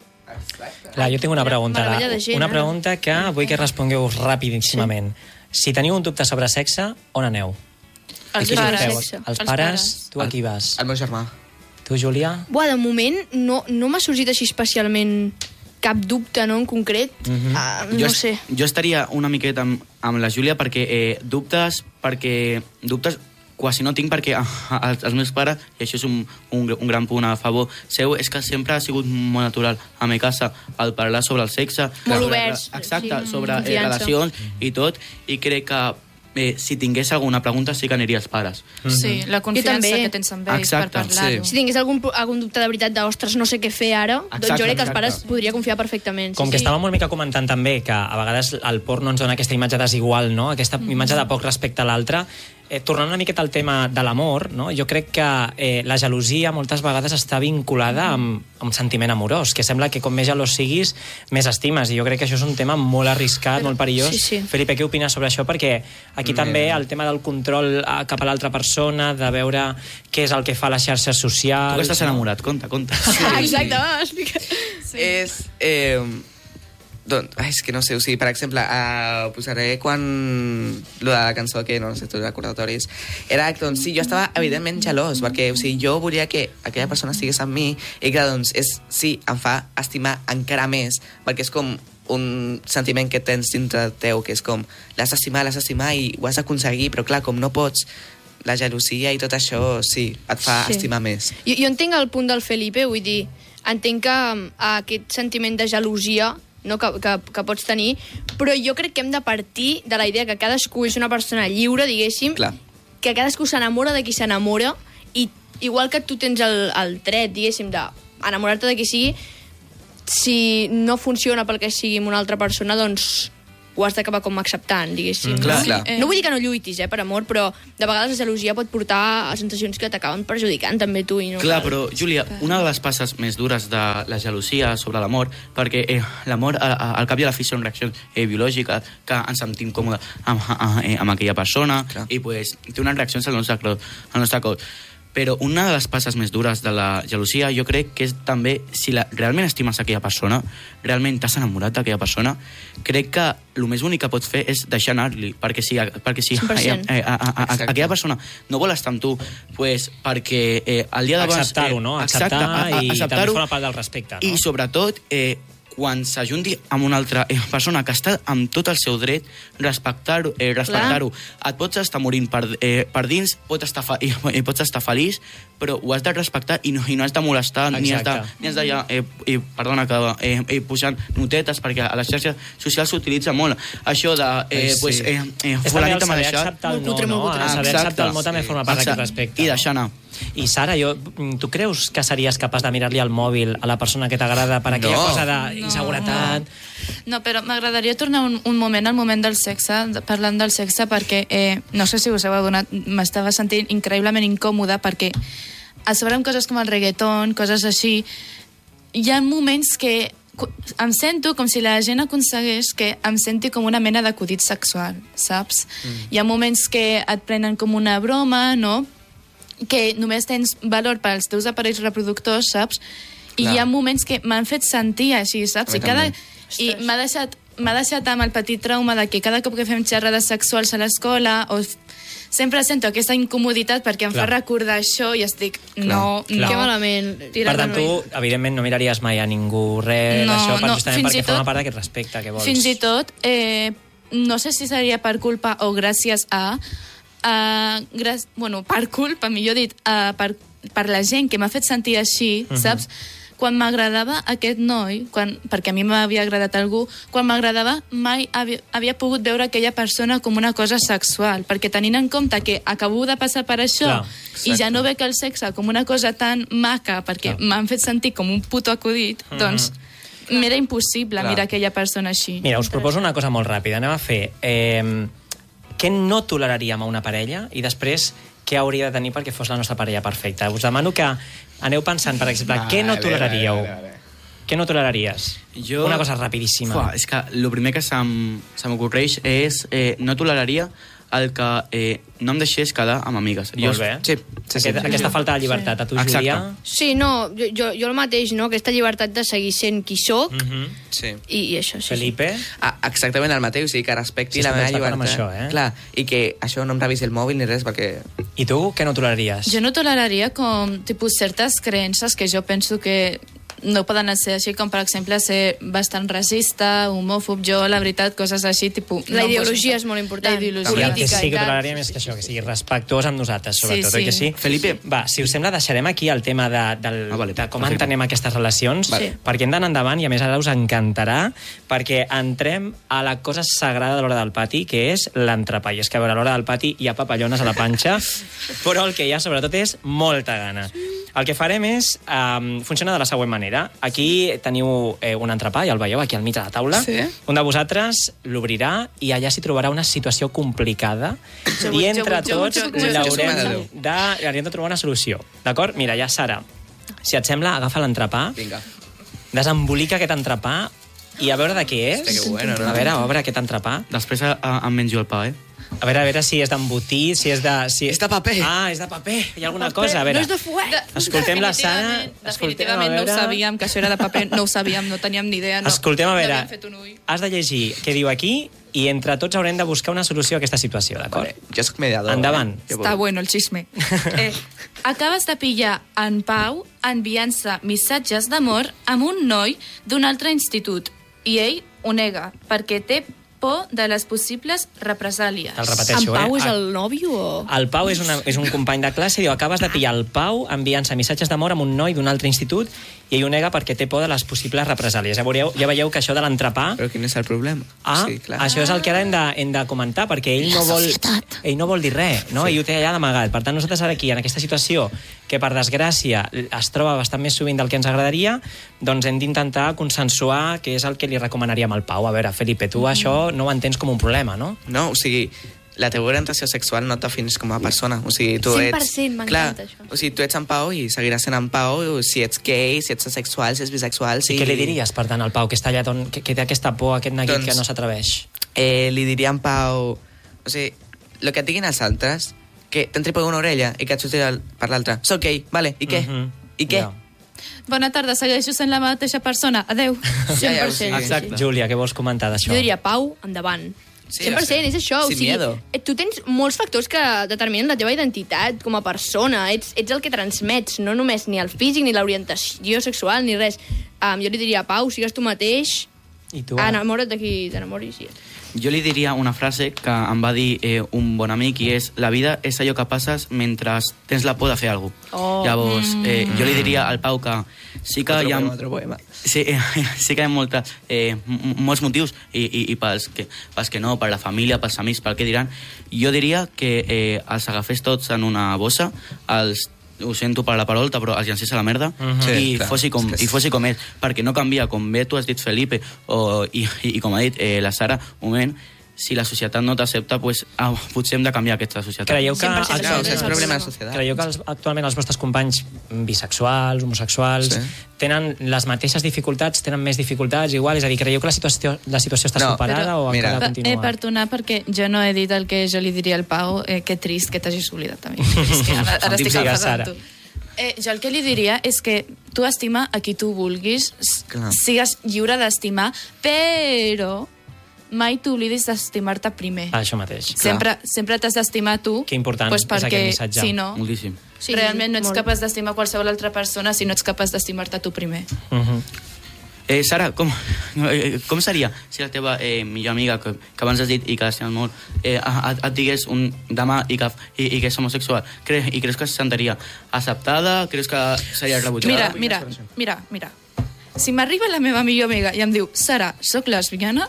Speaker 1: Clar, jo tinc una pregunta.
Speaker 2: Meravella de gent,
Speaker 1: Una
Speaker 2: eh?
Speaker 1: pregunta que vull que respongueu rapidíssimament. Si teniu un dubte sobre sexe, on aneu?
Speaker 2: Els
Speaker 1: I qui
Speaker 2: pares.
Speaker 1: busqueu?
Speaker 2: Sexe.
Speaker 1: Els
Speaker 2: Els
Speaker 1: pares?
Speaker 2: pares.
Speaker 1: Tu a qui vas?
Speaker 3: El meu germà.
Speaker 1: Tu, Júlia?
Speaker 5: Buah, de moment no, no m'ha sorgit així especialment cap dubte, no, en concret.
Speaker 1: Mhm.
Speaker 5: Ah,
Speaker 4: jo,
Speaker 5: no
Speaker 4: est-
Speaker 5: sé.
Speaker 4: jo estaria una miqueta amb, amb la Júlia perquè eh, dubtes, perquè dubtes quasi no tinc perquè ah, ah, els meus pares, i això és un, un, un gran punt a favor seu, és que sempre ha sigut molt natural a mi casa el parlar sobre el sexe.
Speaker 5: Molt
Speaker 4: sobre-
Speaker 5: oberts,
Speaker 4: Exacte,
Speaker 5: sí,
Speaker 4: sobre eh,
Speaker 5: confiança.
Speaker 4: relacions i tot, i crec que eh, si tingués alguna pregunta sí que aniria als pares.
Speaker 2: Sí, la confiança
Speaker 5: Jo també.
Speaker 2: que tens amb ells
Speaker 4: Exacte,
Speaker 2: per parlar-ho.
Speaker 5: Si tingués algun, algun dubte de veritat de, ostres, no sé què fer ara, doncs
Speaker 4: Exacte,
Speaker 5: jo crec que els
Speaker 4: exacte.
Speaker 5: pares podria confiar perfectament.
Speaker 1: Com
Speaker 5: sí,
Speaker 1: que
Speaker 5: sí.
Speaker 1: estàvem una mica comentant també que a vegades el porno ens dona aquesta imatge desigual, no? Aquesta imatge de poc respecte a l'altre. Eh, tornant una miqueta al tema de l'amor, no? Jo crec que eh, la gelosia moltes vegades està vinculada amb, amb sentiment amorós, que sembla que com més gelós siguis, més estimes, i jo crec que això és un tema molt arriscat, molt perillós.
Speaker 5: sí, sí.
Speaker 1: Felipe, què opines sobre això? Perquè aquí també el tema del control eh, cap a l'altra persona, de veure què és el que fa a les xarxes socials...
Speaker 4: Tu que estàs enamorat, conta, conta.
Speaker 5: Exacte, va, explica.
Speaker 3: Sí. És... Eh, doncs, ai, és que no sé, o sigui, per exemple, eh, posaré quan... Lo de la cançó, que no sé, tots recordatoris, era que, doncs, sí, jo estava evidentment gelós, perquè, o sigui, jo volia que aquella persona estigués amb mi, i que, doncs, és, sí, em fa estimar encara més, perquè és com un sentiment que tens dintre teu, que és com, l'has d'estimar, l'has d'estimar i ho has d'aconseguir, però clar, com no pots, la gelosia i tot això, sí, et fa
Speaker 5: Sí.
Speaker 3: estimar més.
Speaker 5: Jo, jo entenc el punt del Felipe, vull dir, entenc que um, aquest sentiment de gelosia no, que, que, que pots tenir, però jo crec que hem de partir de la idea que cadascú és una persona lliure, diguéssim,
Speaker 3: Clar.
Speaker 5: que cadascú s'enamora de qui s'enamora, i igual que tu tens el, el dret, diguéssim, d'enamorar-te de qui sigui, si no funciona pel que sigui amb una altra persona, doncs ho has d'acabar com acceptant, diguéssim.
Speaker 3: Mm, clar,
Speaker 5: no?
Speaker 3: clar.
Speaker 5: no vull dir que no lluitis, eh, per amor, però de vegades la gelosia pot portar a sensacions que t'acaben perjudicant també tu. I no
Speaker 4: Clar,
Speaker 5: cal.
Speaker 4: però, Júlia, una de les passes més dures de la gelosia sobre l'amor, perquè eh, l'amor, a- a- al cap i a la fi, són reaccions eh, biològiques, que ens sentim còmodes amb, amb, eh, amb aquella persona,
Speaker 3: Clar.
Speaker 4: i pues, té unes reaccions al nostre, cos- al nostre cos. Però una de les passes més dures de la gelosia, jo crec que és també, si la, realment estimes aquella persona, realment t'has enamorat d'aquella persona, crec que el més únic que pots fer és deixar anar-li, perquè si, perquè si
Speaker 5: cent per cent.
Speaker 4: eh, a, a, a,
Speaker 3: Exacte.
Speaker 4: aquella persona no vol estar amb tu, pues, perquè eh, el dia d'abans...
Speaker 1: Acceptar-ho, no?
Speaker 4: Exacte,
Speaker 1: Acceptar
Speaker 4: a- a-
Speaker 1: i també
Speaker 4: acceptar-ho,
Speaker 1: forma part del respecte, no?
Speaker 4: I sobretot, eh, quan s'ajunti amb una altra eh, persona que està amb tot el seu dret, respectar-ho, eh, respectar-ho. Et pots estar morint per, eh, per dins, pots estar, fa, i, i pots estar feliç, però ho has de respectar i no, i no has de molestar, ni has de, ni has de ja, eh, eh, perdona, que, eh, eh, posant notetes, perquè a les xarxes socials s'utilitza molt. Això de, eh,
Speaker 1: sí.
Speaker 4: pues, eh, eh,
Speaker 1: és també el saber acceptar el no, no? El saber acceptar el no també forma part d'aquest respecte.
Speaker 4: I deixar anar.
Speaker 1: I Sara, jo, tu creus que series capaç de mirar-li al mòbil a la persona que t'agrada per aquella
Speaker 3: No.
Speaker 1: cosa d'inseguretat?
Speaker 2: No, no però m'agradaria tornar un, un moment al moment del sexe, de- parlant del sexe, perquè eh, no sé si us heu adonat, m'estava sentint increïblement incòmoda perquè a sobre amb coses com el reggaeton, coses així, hi ha moments que cu- em sento com si la gent aconsegueix que em senti com una mena d'acudit sexual, saps? Mm. Hi ha moments que et prenen com una broma, no?, que només tens valor per als teus aparells reproductors, saps? I
Speaker 3: Clar.
Speaker 2: hi ha moments que m'han fet sentir així, saps?
Speaker 3: A mi
Speaker 2: I, cada,
Speaker 3: també.
Speaker 2: i m'ha deixat, m'ha deixat amb el petit trauma de que cada cop que fem xerrades sexuals a l'escola o f- sempre sento aquesta incomoditat perquè em
Speaker 1: Clar.
Speaker 2: fa recordar això i estic, no,
Speaker 1: Clar.
Speaker 2: no.
Speaker 5: Que malament.
Speaker 1: Per tant, tu, evidentment, no miraries mai a ningú res
Speaker 2: No,
Speaker 1: d'això, per,
Speaker 2: no,
Speaker 1: justament
Speaker 2: fins
Speaker 1: perquè
Speaker 2: i tot-
Speaker 1: forma part d'aquest respecte que vols.
Speaker 2: Fins i tot, eh, no sé si seria per culpa o gràcies a... Uh, gràcies, bueno, per culpa, millor dit, uh, per, per la gent que m'ha fet sentir així, uh -huh. saps? Quan m'agradava aquest noi, quan, perquè a mi m'havia agradat algú, quan m'agradava mai havia, havia pogut veure aquella persona com una cosa sexual, perquè tenint en compte que acabo de passar per això
Speaker 1: Clar,
Speaker 2: i ja no veig el sexe com una cosa tan maca perquè m'han fet sentir com un puto acudit,
Speaker 1: Mhm.
Speaker 2: doncs m'era impossible
Speaker 1: Clar.
Speaker 2: mirar aquella persona així.
Speaker 1: Mira, us proposo una cosa molt ràpida. Anem a fer... Eh, què no toleraríem a una parella i després què hauria de tenir perquè fos la nostra parella perfecta. Us demano que aneu pensant, per exemple,
Speaker 4: Vale,
Speaker 1: què no
Speaker 4: vale,
Speaker 1: toleraríeu?
Speaker 4: vale, vale.
Speaker 1: Què no toleraries?
Speaker 4: Jo...
Speaker 1: Una cosa rapidíssima.
Speaker 4: Fuà, és que el primer que se'm, se m'ocorreix és eh, no toleraria el que eh, no em deixés quedar amb amigues.
Speaker 1: Molt bé.
Speaker 3: Sí, sí, sí.
Speaker 1: Aquest, aquesta falta de llibertat. A tu,
Speaker 4: Exacte.
Speaker 1: Julià?
Speaker 5: Sí, no, jo, jo, jo el mateix, no? Aquesta llibertat de seguir sent qui sóc
Speaker 1: Mhm.
Speaker 3: Sí.
Speaker 5: i, i això, sí.
Speaker 1: Felipe?
Speaker 3: Ah, exactament el mateix, o sigui, que respecti
Speaker 1: Sí,
Speaker 3: la
Speaker 1: estem
Speaker 3: meva
Speaker 1: d'acord amb
Speaker 3: llibertat.
Speaker 1: això, eh?
Speaker 3: Clar, i que això no em revisi el mòbil ni res, perquè...
Speaker 1: I tu, què no toleraries?
Speaker 2: Jo no toleraria com tipus certes creences que jo penso que no poden ser així, com per exemple ser bastant racista, homòfob, jo la veritat, coses així, tipus...
Speaker 5: La
Speaker 2: no,
Speaker 5: ideologia
Speaker 2: pues,
Speaker 5: és molt important.
Speaker 2: La ideologia
Speaker 1: També el que
Speaker 2: política
Speaker 1: sí
Speaker 2: i
Speaker 1: que
Speaker 2: tal.
Speaker 1: toleraríem és que això, que sigui respectuós amb nosaltres, sobretot,
Speaker 2: Sí,
Speaker 1: oi que
Speaker 2: sí.
Speaker 1: sí?
Speaker 4: Felipe.
Speaker 1: Va, si us sembla, deixarem aquí el tema de, del,
Speaker 4: Ah, vale,
Speaker 1: de com
Speaker 4: perfecte.
Speaker 1: entenem aquestes relacions,
Speaker 2: Vale.
Speaker 1: perquè hem d'anar endavant i, a més, ara us encantarà, perquè entrem a la cosa sagrada de l'hora del pati, que és l'entrepà. I és que, a veure, a l'hora del pati hi ha papallones a la panxa, però el que hi ha, sobretot, és molta gana. El que farem és... Um, funciona de la següent manera. Aquí teniu eh, un entrepà, ja el veieu, aquí al mig de la taula.
Speaker 3: Sí.
Speaker 1: Un de vosaltres l'obrirà i allà s'hi trobarà una situació complicada
Speaker 2: Jo
Speaker 1: i
Speaker 2: vull-
Speaker 1: entre
Speaker 2: jo vull-
Speaker 1: tots
Speaker 2: jo vull- jo vull-
Speaker 1: l'haurem
Speaker 3: jo vull-
Speaker 1: de, hauríem de trobar una solució. D'acord? Mira, ja, Sara, si et sembla, agafa l'entrepà,
Speaker 3: Vinga.
Speaker 1: desembolica aquest entrepà i a veure de què és.
Speaker 3: Hòstia, que bueno, no?
Speaker 1: A veure, obre aquest entrepà.
Speaker 4: Després a, a, em menjo el pa, eh?
Speaker 1: A veure, a veure si és d'embotit, si és de... Si...
Speaker 3: És de paper.
Speaker 1: Ah, és de paper. Hi ha alguna cosa, a veure.
Speaker 5: No és de fuet.
Speaker 1: Escoltem la Sara.
Speaker 2: Definitivament,
Speaker 1: Escoltem, a
Speaker 2: definitivament no ho
Speaker 1: veure...
Speaker 2: sabíem, que això era de paper, no ho sabíem, no teníem ni idea. No,
Speaker 1: Escoltem, a veure,
Speaker 2: No havíem fet un ull.
Speaker 1: has de llegir què diu aquí i entre tots haurem de buscar una solució a aquesta situació, d'acord?
Speaker 3: Vale, jo soc mediador.
Speaker 1: Endavant.
Speaker 3: Eh? Jo
Speaker 2: Està
Speaker 3: vull.
Speaker 2: bueno el xisme. Eh, acabes de pillar en Pau enviant-se missatges d'amor amb un noi d'un altre institut i ell ho nega perquè té por de les possibles represàlies.
Speaker 1: Te'l repeteixo,
Speaker 5: En Pau
Speaker 1: eh?
Speaker 5: és el nòvio o...?
Speaker 1: El Pau és, una, és un company de classe i diu, acabes de pillar el Pau enviant-se missatges d'amor amb un noi d'un altre institut i ell ho nega perquè té por de les possibles represàlies. Ja, veureu, ja veieu que això de l'entrepà...
Speaker 3: Però quin és el problema?
Speaker 1: Ah,
Speaker 3: sí, clar.
Speaker 1: això és el que ara hem de, hem de comentar, perquè ell no vol, ell no vol dir res, no? Sí. Ell ho té allà d'amagat. Per tant, nosaltres ara aquí, en aquesta situació, que per desgràcia es troba bastant més sovint del que ens agradaria, doncs hem d'intentar consensuar què és el que li recomanaríem al Pau. A veure, Felipe, tu mm. això no ho entens com un problema, no?
Speaker 3: No, o sigui, la teva orientació sexual no t'afines com a persona. O sigui, tu
Speaker 5: cent per
Speaker 3: ets...
Speaker 5: cent, m'encanta això.
Speaker 3: O sigui, tu ets en Pau i seguiràs sent en Pau, si ets gay, si ets asexual, si ets bisexual... Si...
Speaker 1: I què li diries, per tant, al Pau, que està allà, don, que, que té aquesta por, aquest neguit
Speaker 3: Doncs-
Speaker 1: que no s'atreveix?
Speaker 3: Eh, li diria en Pau... O sigui, el que et diguin els altres, que t'entri per una orella i que et surti el- per l'altra. Soc gay, vale, i què?
Speaker 1: Mhm.
Speaker 3: I què?
Speaker 1: Ja.
Speaker 2: Bona tarda, segueixo sent la mateixa persona. Adeu.
Speaker 3: Ja, ja, o
Speaker 5: cent per cent.
Speaker 3: sigui,
Speaker 1: Exacte. Júlia, què vols comentar d'això?
Speaker 5: Jo diria Pau, endavant. cent per cent, és això. O sigui, tu tens molts factors que determinen la teva identitat com a persona. Ets, ets el que transmets, no només ni el físic, ni l'orientació sexual, ni res. Um, jo li diria, Pau, sigues tu mateix,
Speaker 1: I tu,
Speaker 5: enamora't de qui t'enamoris.
Speaker 4: Jo li diria una frase que em va dir eh, un bon amic, i és: la vida és allò que passes mentre tens la por de fer alguna cosa.
Speaker 5: Oh.
Speaker 4: Llavors, eh, jo li diria al Pau que sí que
Speaker 3: otro
Speaker 4: hi ha...
Speaker 3: poema, otro poema.
Speaker 4: Sí, eh, sí que hi ha molta, eh, molts motius, i, i, i pels, que, pels que no, per la família, pels amics, pel que diran. Jo diria que eh, els agafés tots en una bossa, els ho sento per la parolta, però els llancés a la merda,
Speaker 3: uh-huh. sí,
Speaker 4: i,
Speaker 3: clar,
Speaker 4: fossi com,
Speaker 3: és que
Speaker 4: i fossi com és, perquè no canvia, com bé tu has dit, Felipe, o, i, i, i com ha dit eh, la Sara, un moment, si la societat no t'accepta, pues, ah, potser hem de canviar aquesta societat.
Speaker 1: Creieu que,
Speaker 3: Clar, o sigui, és problema de societat.
Speaker 1: creieu que els, actualment els vostres companys bisexuals, homosexuals, sí. tenen les mateixes dificultats, tenen més dificultats, igual? És a dir, creieu que la situació, la situació està
Speaker 3: No,
Speaker 1: superada
Speaker 3: però,
Speaker 1: o
Speaker 3: mira.
Speaker 1: encara
Speaker 2: Eh,
Speaker 1: continua?
Speaker 2: perdona, perquè jo no he dit el que jo li diria al Pau. Eh, que trist que t'hagis oblidat també. És que ara, ara estic
Speaker 1: Digues,
Speaker 2: enfadant
Speaker 1: Sara.
Speaker 2: tu. Eh, jo el que li diria és que tu estima a qui tu vulguis, s-
Speaker 3: Clar.
Speaker 2: sigues lliure d'estimar, però mai t'oblidis d'estimar-te primer.
Speaker 1: Ah, això mateix.
Speaker 2: Sempre, sempre t'has d'estimar tu.
Speaker 1: Que important
Speaker 2: pues
Speaker 1: és
Speaker 2: perquè,
Speaker 1: aquest missatge.
Speaker 2: si no,
Speaker 4: Moltíssim.
Speaker 2: sí, realment no ets
Speaker 5: molt.
Speaker 2: capaç d'estimar qualsevol altra persona si no ets capaç d'estimar-te tu primer.
Speaker 1: Uh -huh.
Speaker 4: Eh, Sara, com, eh, com seria si la teva eh, millor amiga, que, que abans has dit i que l'estimes molt, eh, et, et digués un demà i que, i, i que és homosexual? Cre, I creus que se sentiria acceptada? Creus que seria rebutjada?
Speaker 2: Mira, mira, mira, mira. Si m'arriba la meva millor amiga i em diu, Sara, soc lesbiana,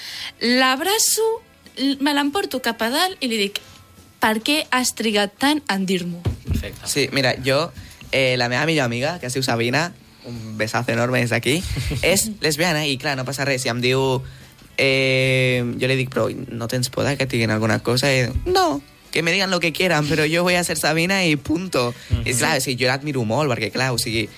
Speaker 2: l'abraço, l- me l'emporto cap a dalt i li dic, per què has trigat tant en dir-m'ho?
Speaker 4: Perfecte.
Speaker 3: Sí, mira, jo, eh, la meva millor amiga, que es diu Sabina, un besazo enorme des d'aquí, és lesbiana i, clar, no passa res. I em diu... Eh, jo li dic, però no tens por de que et diguin alguna cosa? I no, que me digan lo que quieran, però jo voy a ser Sabina i punto. Mm-hmm. I clar, o sigui, jo l'admiro molt, perquè, clar, o sigui,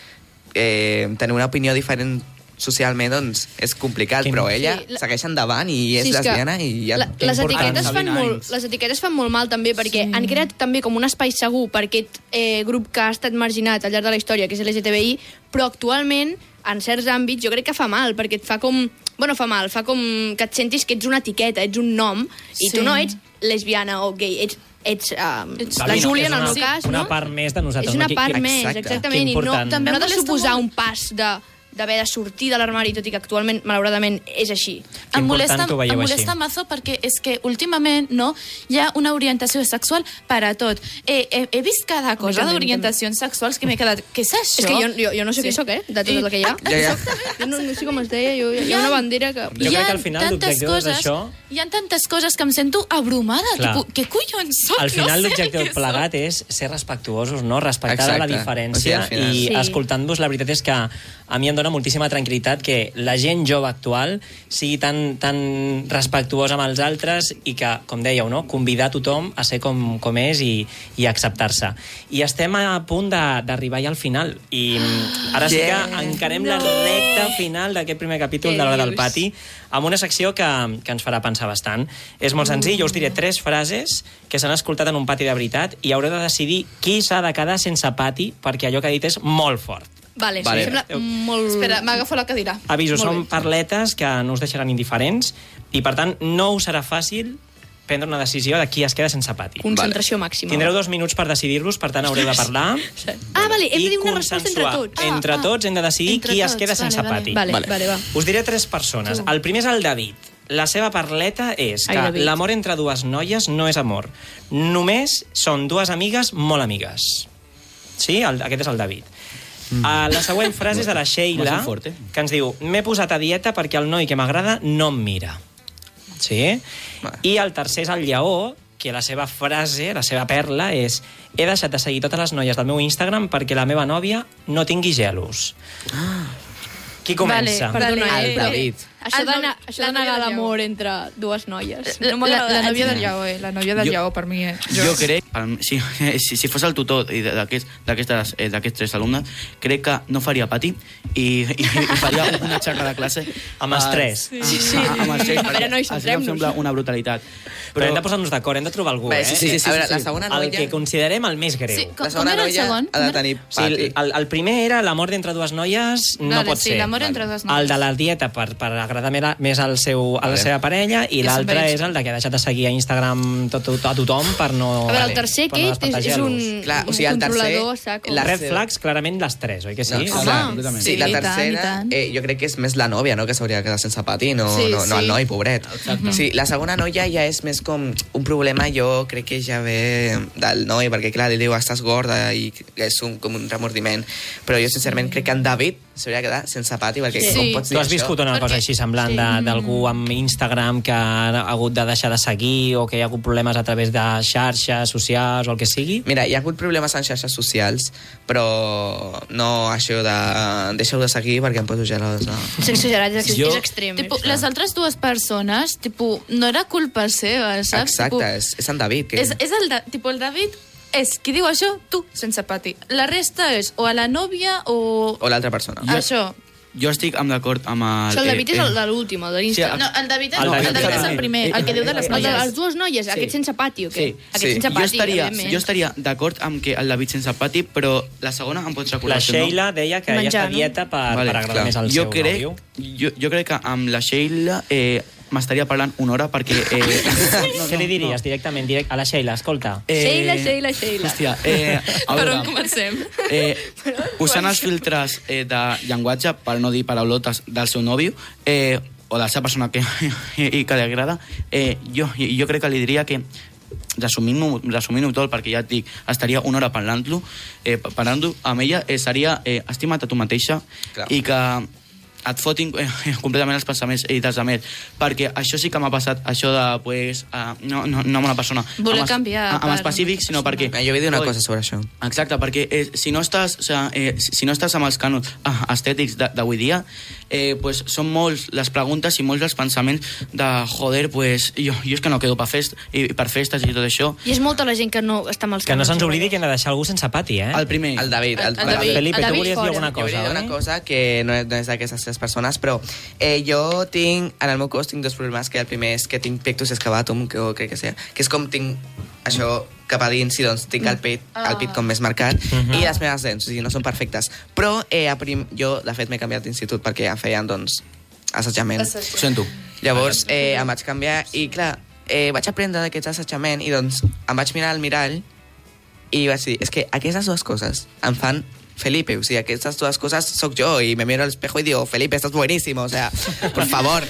Speaker 3: eh, tenir una opinió diferent socialment, doncs, és complicat,
Speaker 1: Quin-
Speaker 3: però ella
Speaker 5: Sí, la-
Speaker 3: segueix endavant i és
Speaker 5: Sí, és que
Speaker 3: lesbiana i ja...
Speaker 5: La, les,
Speaker 1: important.
Speaker 5: etiquetes fan
Speaker 4: Sabina
Speaker 5: molt,
Speaker 4: Hines.
Speaker 5: les etiquetes fan molt mal també perquè sí. han creat també com un espai segur per aquest eh, grup que ha estat marginat al llarg de la història, que és L G T B I, però actualment, en certs àmbits, jo crec que fa mal, perquè et fa com... Bueno, fa mal, fa com que et sentis que ets una etiqueta, ets un nom, i
Speaker 2: Sí.
Speaker 5: tu no ets lesbiana o gay, ets, ets, uh,
Speaker 2: Ets-
Speaker 5: la
Speaker 1: Sabina,
Speaker 5: Júlia,
Speaker 1: és
Speaker 5: en el meu
Speaker 1: una-
Speaker 5: cas,
Speaker 1: una
Speaker 5: no?
Speaker 1: part més de nosaltres,
Speaker 5: És una
Speaker 1: no? Que-
Speaker 5: part
Speaker 1: que-
Speaker 5: més,
Speaker 3: exacte.
Speaker 5: exactament,
Speaker 1: Que
Speaker 5: i no,
Speaker 1: important.
Speaker 2: També
Speaker 5: no ha de
Speaker 2: molesta
Speaker 5: suposar
Speaker 2: molt.
Speaker 5: un pas de d'haver de sortir de l'armari, tot i que actualment, malauradament, és així.
Speaker 1: Que
Speaker 2: Em molesta,
Speaker 1: important que ho veieu
Speaker 2: em
Speaker 1: així.
Speaker 2: molesta mazo perquè és que últimament no, hi ha una orientació sexual per a tot. Eh, he, he vist cada cosa
Speaker 5: també,
Speaker 2: d'orientacions sexuals que m'he quedat... Què és això?
Speaker 5: És que jo, jo, jo no sé sí. què sóc, eh? De tot
Speaker 2: I-
Speaker 5: el que hi ha.
Speaker 3: Ja, ja.
Speaker 5: Jo no, no sé com es deia, jo, hi ha una bandera que...
Speaker 1: Jo crec que al final
Speaker 2: tantes
Speaker 1: l'objectiu és
Speaker 2: coses,
Speaker 1: això.
Speaker 2: Hi ha tantes coses que em sento abrumada.
Speaker 1: Clar.
Speaker 2: Tipus, què collons soc?
Speaker 1: Al final
Speaker 2: no sé
Speaker 1: l'objectiu
Speaker 2: què
Speaker 1: plegat és ser respectuosos, no? Respectar
Speaker 3: Exacte.
Speaker 1: la
Speaker 3: O sigui,
Speaker 1: diferència
Speaker 3: al final-
Speaker 1: i
Speaker 5: Sí.
Speaker 1: escoltant-vos, la veritat és que a mi em dóna moltíssima tranquil·litat que la gent jove actual sigui tan, tan respectuosa amb els altres i que, com dèieu, no? Convidar tothom a ser com, com és i, i acceptar-se. I estem a punt de- d'arribar ja al final i ara sí que
Speaker 3: Yeah.
Speaker 1: encarem la recta final d'aquest primer capítol
Speaker 5: Què
Speaker 1: de l'Hora del
Speaker 5: dius?
Speaker 1: Pati amb una secció que, que ens farà pensar bastant. És molt senzill, jo us diré tres frases que s'han escoltat en un pati de veritat i haureu de decidir qui s'ha de quedar sense pati perquè allò que ha dit és molt fort.
Speaker 5: Vale,
Speaker 3: Vale.
Speaker 5: sí, sembla molt...
Speaker 2: Espera, m'agafo la cadira.
Speaker 1: Aviso,
Speaker 5: Molt
Speaker 1: són
Speaker 5: bé.
Speaker 1: parletes que no us deixaran indiferents i, per tant, no us serà fàcil prendre una decisió de qui es queda sense pati.
Speaker 5: Concentració màxima.
Speaker 1: Tindreu dos minuts per decidir-vos, per tant, haureu de parlar
Speaker 5: Ah, vale, hem
Speaker 1: i
Speaker 5: de dir una resposta entre
Speaker 1: consensuar.
Speaker 5: tots.
Speaker 1: Entre
Speaker 2: Ah, ah.
Speaker 1: tots hem de decidir
Speaker 2: Entre
Speaker 1: qui es
Speaker 2: tots,
Speaker 1: queda
Speaker 2: vale,
Speaker 1: sense
Speaker 2: vale.
Speaker 1: pati.
Speaker 5: Vale, vale, vale, va.
Speaker 1: Us diré tres persones. El primer és el David. La seva parleta és
Speaker 5: Ai,
Speaker 1: que
Speaker 5: David.
Speaker 1: l'amor entre dues noies no és amor. Només són dues amigues molt amigues. Sí? El, aquest és el David. Mm. Uh, la següent frase és de la Sheila,
Speaker 4: Molt fort, eh?
Speaker 1: que ens diu: m'he posat a dieta perquè el noi que m'agrada no em mira. Sí? I el tercer és el Lleó, que la seva frase, la seva perla, és: he deixat de seguir totes les noies del meu Instagram perquè la meva nòvia no tingui gelos. Qui comença?
Speaker 2: Vale,
Speaker 5: Perdona,
Speaker 3: El
Speaker 5: eh,
Speaker 3: David.
Speaker 5: Això
Speaker 2: El
Speaker 5: de,
Speaker 2: no-
Speaker 5: això
Speaker 2: la
Speaker 5: de
Speaker 2: nòvia
Speaker 5: negar
Speaker 2: del
Speaker 5: l'amor entre dues noies.
Speaker 2: La,
Speaker 5: No m'agrada.
Speaker 2: la, la nòvia del Lleó, eh? La nòvia del
Speaker 4: Jo-
Speaker 2: Lleó, per mi, eh?
Speaker 4: Jo crec, si, si, si fos el tutor i d'aquests d'aquestes eh, d'aquests tres alumnes, crec que no faria pati i, i, i faria una xarra de classe
Speaker 1: Amb els tres.
Speaker 4: Sí, sí. Amb els tres,
Speaker 5: A veure, nois,
Speaker 4: perquè em
Speaker 5: centrem-nos.
Speaker 4: sembla una brutalitat.
Speaker 1: Però hem de posar-nos d'acord, hem de trobar algú,
Speaker 3: Bé,
Speaker 1: eh?
Speaker 3: sí, sí, sí, sí, a veure, la segona
Speaker 1: El
Speaker 3: noia...
Speaker 1: que considerem el més greu.
Speaker 2: Sí, com,
Speaker 3: La
Speaker 2: com
Speaker 3: segona
Speaker 2: era el
Speaker 3: noia
Speaker 2: segon?
Speaker 3: ha de tenir
Speaker 1: O sigui,
Speaker 3: pati.
Speaker 1: el, el primer era l'amor d'entre dues noies no
Speaker 2: Vale,
Speaker 1: pot
Speaker 2: sí,
Speaker 1: ser.
Speaker 2: l'amor entre dues noies.
Speaker 1: El de la dieta per, per agradar agrada més al seu, a la
Speaker 3: Vale.
Speaker 1: seva parella, i
Speaker 5: És
Speaker 1: l'altre
Speaker 5: enveig.
Speaker 1: és el de que ha deixat de seguir a Instagram tot, tot, a tothom per no...
Speaker 5: A veure, el tercer,
Speaker 1: per no
Speaker 5: Kate, és, és un,
Speaker 1: despantallar-los.
Speaker 3: Clar, o
Speaker 5: un
Speaker 3: sigui, el tercer-
Speaker 5: controlador, saco.
Speaker 3: la-
Speaker 1: Red flags, clarament, les tres, oi que sí?
Speaker 3: No,
Speaker 5: Home,
Speaker 3: clar,
Speaker 4: completament.
Speaker 3: sí,
Speaker 5: sí,
Speaker 3: la
Speaker 5: i tant, i
Speaker 3: tercera,
Speaker 5: tant.
Speaker 3: eh, jo crec que és més la nòvia, no?, que s'hauria de quedar sense pati, no,
Speaker 5: Sí,
Speaker 3: no, no
Speaker 5: sí.
Speaker 3: el noi, pobret.
Speaker 4: Exacte.
Speaker 3: Sí, la segona noia ja és més com un problema, jo crec que ja ve del noi, perquè clar, li diu, estàs gorda, i és un, com un remordiment. Però jo, sincerament, crec que en David s'hauria de quedar sense pati, perquè
Speaker 5: Sí.
Speaker 3: com
Speaker 5: Sí.
Speaker 3: pots
Speaker 1: Tu
Speaker 3: dir
Speaker 1: has
Speaker 3: això?
Speaker 1: viscut una
Speaker 5: Perquè-
Speaker 1: cosa així semblant
Speaker 5: sí.
Speaker 1: de- d'algú amb Instagram que ha hagut de deixar de seguir o que hi ha hagut problemes a través de xarxes socials o el que sigui?
Speaker 3: Mira, hi ha hagut problemes en xarxes socials, però no això de deixeu de seguir perquè em poso gelosa.
Speaker 5: És exagerat, és,
Speaker 4: Jo-
Speaker 5: és extrem.
Speaker 2: Tipo,
Speaker 5: és-
Speaker 2: les altres dues persones, tipo, no era culpa seva, saps?
Speaker 3: Exacte,
Speaker 2: Tipo,
Speaker 3: és, és en David. Que...
Speaker 2: és, és el, de, tipo, el David és qui diu això, tu, sense pati. La resta és o a la nòvia o...
Speaker 3: O l'altra persona.
Speaker 4: Jo-
Speaker 2: Això.
Speaker 4: Jo estic amb d'acord amb el...
Speaker 5: Això, el David
Speaker 4: eh,
Speaker 5: és el
Speaker 4: eh,
Speaker 5: de l'últim, el de l'Insta.
Speaker 4: Sí,
Speaker 2: No, el David, és,
Speaker 1: El
Speaker 2: el
Speaker 1: David,
Speaker 2: David és
Speaker 1: exacte.
Speaker 2: el primer,
Speaker 4: Eh,
Speaker 2: el que diu de les
Speaker 5: El de
Speaker 2: noies.
Speaker 5: les dues noies,
Speaker 4: Sí.
Speaker 5: aquest sense pati o què?
Speaker 4: Sí.
Speaker 5: Aquest
Speaker 3: Sí.
Speaker 5: sense
Speaker 4: jo
Speaker 5: pati,
Speaker 4: estaria,
Speaker 5: evidentment.
Speaker 4: jo estaria d'acord amb que el David sense pati, però la segona em pots recordar
Speaker 1: La
Speaker 4: el seu nom?
Speaker 1: Sheila deia que ella
Speaker 5: Menjar,
Speaker 1: està a
Speaker 5: no?
Speaker 1: dieta per,
Speaker 4: Vale,
Speaker 1: per agradar
Speaker 3: clar.
Speaker 1: més al
Speaker 4: jo
Speaker 1: seu
Speaker 4: crec,
Speaker 1: nòvio.
Speaker 4: jo, jo crec que amb la Sheila eh, m'estaria parlant una hora perquè... Eh, no,
Speaker 1: Què li diries directament direct a la Sheila? Escolta.
Speaker 4: Eh,
Speaker 5: Sheila, Sheila, Sheila.
Speaker 4: Hòstia, eh, a
Speaker 2: Per
Speaker 4: veure,
Speaker 2: on comencem?
Speaker 4: eh, usant els filtres eh, de llenguatge, per no dir paraulotes, del seu nòvio, eh, o de la seva persona que, i que li agrada, eh, jo, jo crec que li diria que resumint-ho resumint tot, perquè ja et dic, estaria una hora parlant-lo, eh, parlant-ho amb ella, eh, seria eh, estima't a tu mateixa.
Speaker 3: Clar.
Speaker 4: I que et fotin eh, completament els pensaments i dels altres, perquè això sí que m'ha passat, això de, pues, uh, no, no, no amb una persona
Speaker 2: Voler
Speaker 4: amb, es-
Speaker 2: canviar
Speaker 4: amb
Speaker 2: per
Speaker 4: específic, sinó
Speaker 2: una
Speaker 4: perquè...
Speaker 3: Ah, jo vull dir una
Speaker 4: Oi,
Speaker 3: cosa sobre això.
Speaker 4: Exacte, perquè eh, si no estàs, o sea, eh, si si no estàs amb els cànons ah, estètics de- d'avui dia, eh, pues, són molts les preguntes i molts els pensaments de, joder, pues, jo, jo és que no quedo per, fest, i, per festes i tot això.
Speaker 5: I és molta la gent que no està amb els
Speaker 1: Que no
Speaker 5: canons,
Speaker 1: se'ns
Speaker 5: eh?
Speaker 1: oblidi que hem de deixar algú sense pati, eh?
Speaker 4: El primer.
Speaker 3: El David. El,
Speaker 2: El David.
Speaker 1: Felipe,
Speaker 5: El
Speaker 1: tu
Speaker 5: David
Speaker 1: volies dir
Speaker 5: fora.
Speaker 1: alguna
Speaker 3: Jo volia
Speaker 1: cosa,
Speaker 3: dir una
Speaker 1: oi?
Speaker 3: cosa que no és, no és d'aquestes persones, però eh, jo tinc, en el meu cos tinc dos problemes, que el primer és que tinc pectus excavatum, que crec que sea, que és com tinc això cap a dins i doncs tinc el pit, el pit com més marcat,
Speaker 1: Mhm.
Speaker 3: i les meves dents, o sigui, no són perfectes. Però eh, a prim, jo, de fet, m'he canviat d'institut perquè em feien, doncs, assajament.
Speaker 4: Ho sento.
Speaker 3: Llavors eh, em vaig canviar i, clar, eh, vaig aprendre d'aquest assajament i, doncs, em vaig mirar al mirall i vaig dir, és que aquestes dues coses em fan Felipe, o sigui, aquestes dues coses sóc jo i me miro al espejo i digo, Felipe, estás buenísimo, o sea, por favor.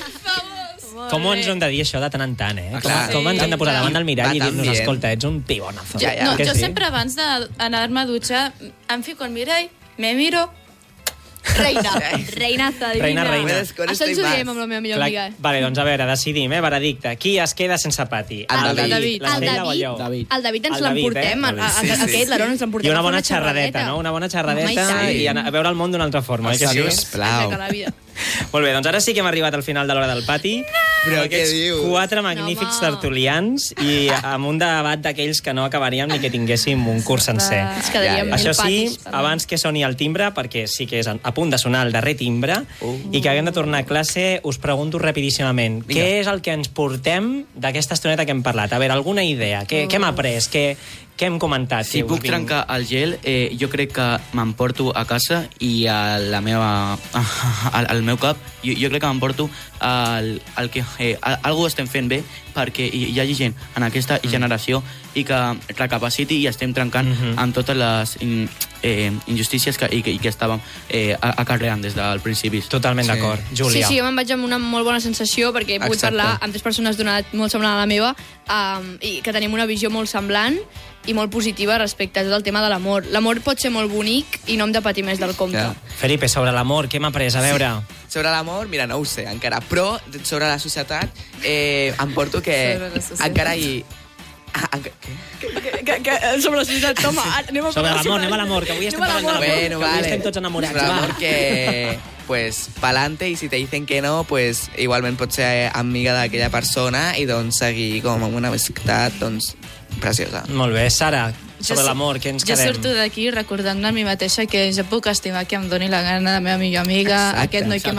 Speaker 1: Com ens hem de dir això de tant en tant, eh?
Speaker 3: Ah,
Speaker 1: Com,
Speaker 3: clar.
Speaker 1: com ens hem de posar
Speaker 3: Sí.
Speaker 1: davant del mirall
Speaker 3: Va
Speaker 1: i
Speaker 3: tan
Speaker 1: dir-nos,
Speaker 3: bien.
Speaker 1: escolta, ets un pibonazo.
Speaker 3: Ja, ja.
Speaker 2: No,
Speaker 1: Que
Speaker 2: jo
Speaker 1: sí?
Speaker 2: sempre abans d'anar-me a dutxar em fico al mirall, me miro...
Speaker 5: Reina, reinaza, divina.
Speaker 1: Reina, reina.
Speaker 5: Això ens ho diem amb la meva millor
Speaker 1: Clar,
Speaker 5: amiga.
Speaker 1: vale, doncs a veure, decidim, eh? Veredicte. Qui es queda sense pati?
Speaker 3: El David.
Speaker 5: David.
Speaker 1: La
Speaker 5: El
Speaker 1: Sheila o
Speaker 5: David.
Speaker 1: jo?
Speaker 4: David.
Speaker 5: El David ens
Speaker 1: El David,
Speaker 5: l'emportem,
Speaker 1: eh?
Speaker 5: a- a-
Speaker 3: Sí, sí,
Speaker 5: aquest,
Speaker 3: sí.
Speaker 5: l'Aaron ens l'emportem.
Speaker 1: I una
Speaker 5: a fer
Speaker 1: bona xerradeta, no? Una bona xerradeta
Speaker 5: Home,
Speaker 1: i, anar a veure el món d'un altra forma. oi que sí?
Speaker 3: Sisplau.
Speaker 5: La vida.
Speaker 1: Molt bé, doncs ara sí que hem arribat al final de l'hora del pati.
Speaker 3: Però
Speaker 1: Amb
Speaker 3: què
Speaker 1: aquests
Speaker 3: dius?
Speaker 1: quatre magnífics
Speaker 5: No, home.
Speaker 1: tertulians i amb un debat d'aquells que no acabaríem ni que tinguéssim un curs sencer.
Speaker 5: Ens quedaríem mil
Speaker 1: Això sí,
Speaker 5: patis, també.
Speaker 1: abans que soni el timbre, perquè sí que és a punt de sonar el darrer timbre, i que haguem de tornar a classe, us pregunto rapidíssimament,
Speaker 3: Vinga.
Speaker 1: què és el que ens portem d'aquesta estoneta que hem parlat? A veure, alguna idea? Què, què hem après? Què, què hem comentat?
Speaker 4: Si
Speaker 1: Que us
Speaker 4: puc
Speaker 1: vinc-
Speaker 4: trencar el gel, eh, jo crec que m'emporto a casa i a la meva, al, al meu cap, jo, jo crec que m'emporto el, el que eh, algú estem fent bé perquè hi, hi hagi gent en aquesta
Speaker 1: Mm.
Speaker 4: generació i que recapaciti i estem trencant
Speaker 1: Mhm.
Speaker 4: amb totes les in, eh, injustícies que, i, que, i que estàvem eh, acarreant des del principi.
Speaker 1: Totalment
Speaker 3: Sí.
Speaker 1: d'acord.
Speaker 5: Sí,
Speaker 1: Júlia.
Speaker 5: sí, jo me'n vaig amb una molt bona sensació perquè he pogut
Speaker 3: Exacte.
Speaker 5: parlar amb tres persones d'una edat molt semblant a la meva um, i que tenim una visió molt semblant i molt positiva respecte a tot el tema de l'amor. L'amor pot ser molt bonic i no hem de patir més del compte.
Speaker 3: Clar.
Speaker 1: Felipe, sobre l'amor, què hem après? A veure...
Speaker 3: Sobre l'amor, mira, no ho sé encara, però sobre la societat eh, em porto que
Speaker 2: Sobre la societat.
Speaker 3: encara hi... Ah, enca- què?
Speaker 5: Que, que, que, sobre la societat, toma, anem a
Speaker 1: Sobre
Speaker 5: parlar
Speaker 1: l'amor, anem a l'amor, que avui estem parlant de l'amor.
Speaker 3: Bueno,
Speaker 1: que avui
Speaker 3: vale.
Speaker 1: estem tots enamorats.
Speaker 3: Sobre
Speaker 1: va.
Speaker 3: l'amor que, pues, pa'lante, y si te dicen que no, pues, igualment pots ser amiga d'aquella persona i, doncs, seguir com amb una amistat, doncs, preciosa.
Speaker 1: Molt bé, Sara,
Speaker 2: Jo
Speaker 1: sobre
Speaker 2: so-
Speaker 1: l'amor, què ens
Speaker 2: Jo
Speaker 1: quedem?
Speaker 2: surto d'aquí recordant-me a mi mateixa que jo puc estimar qui em doni la gana, la meva millor amiga,
Speaker 3: Exacte,
Speaker 2: aquest noi que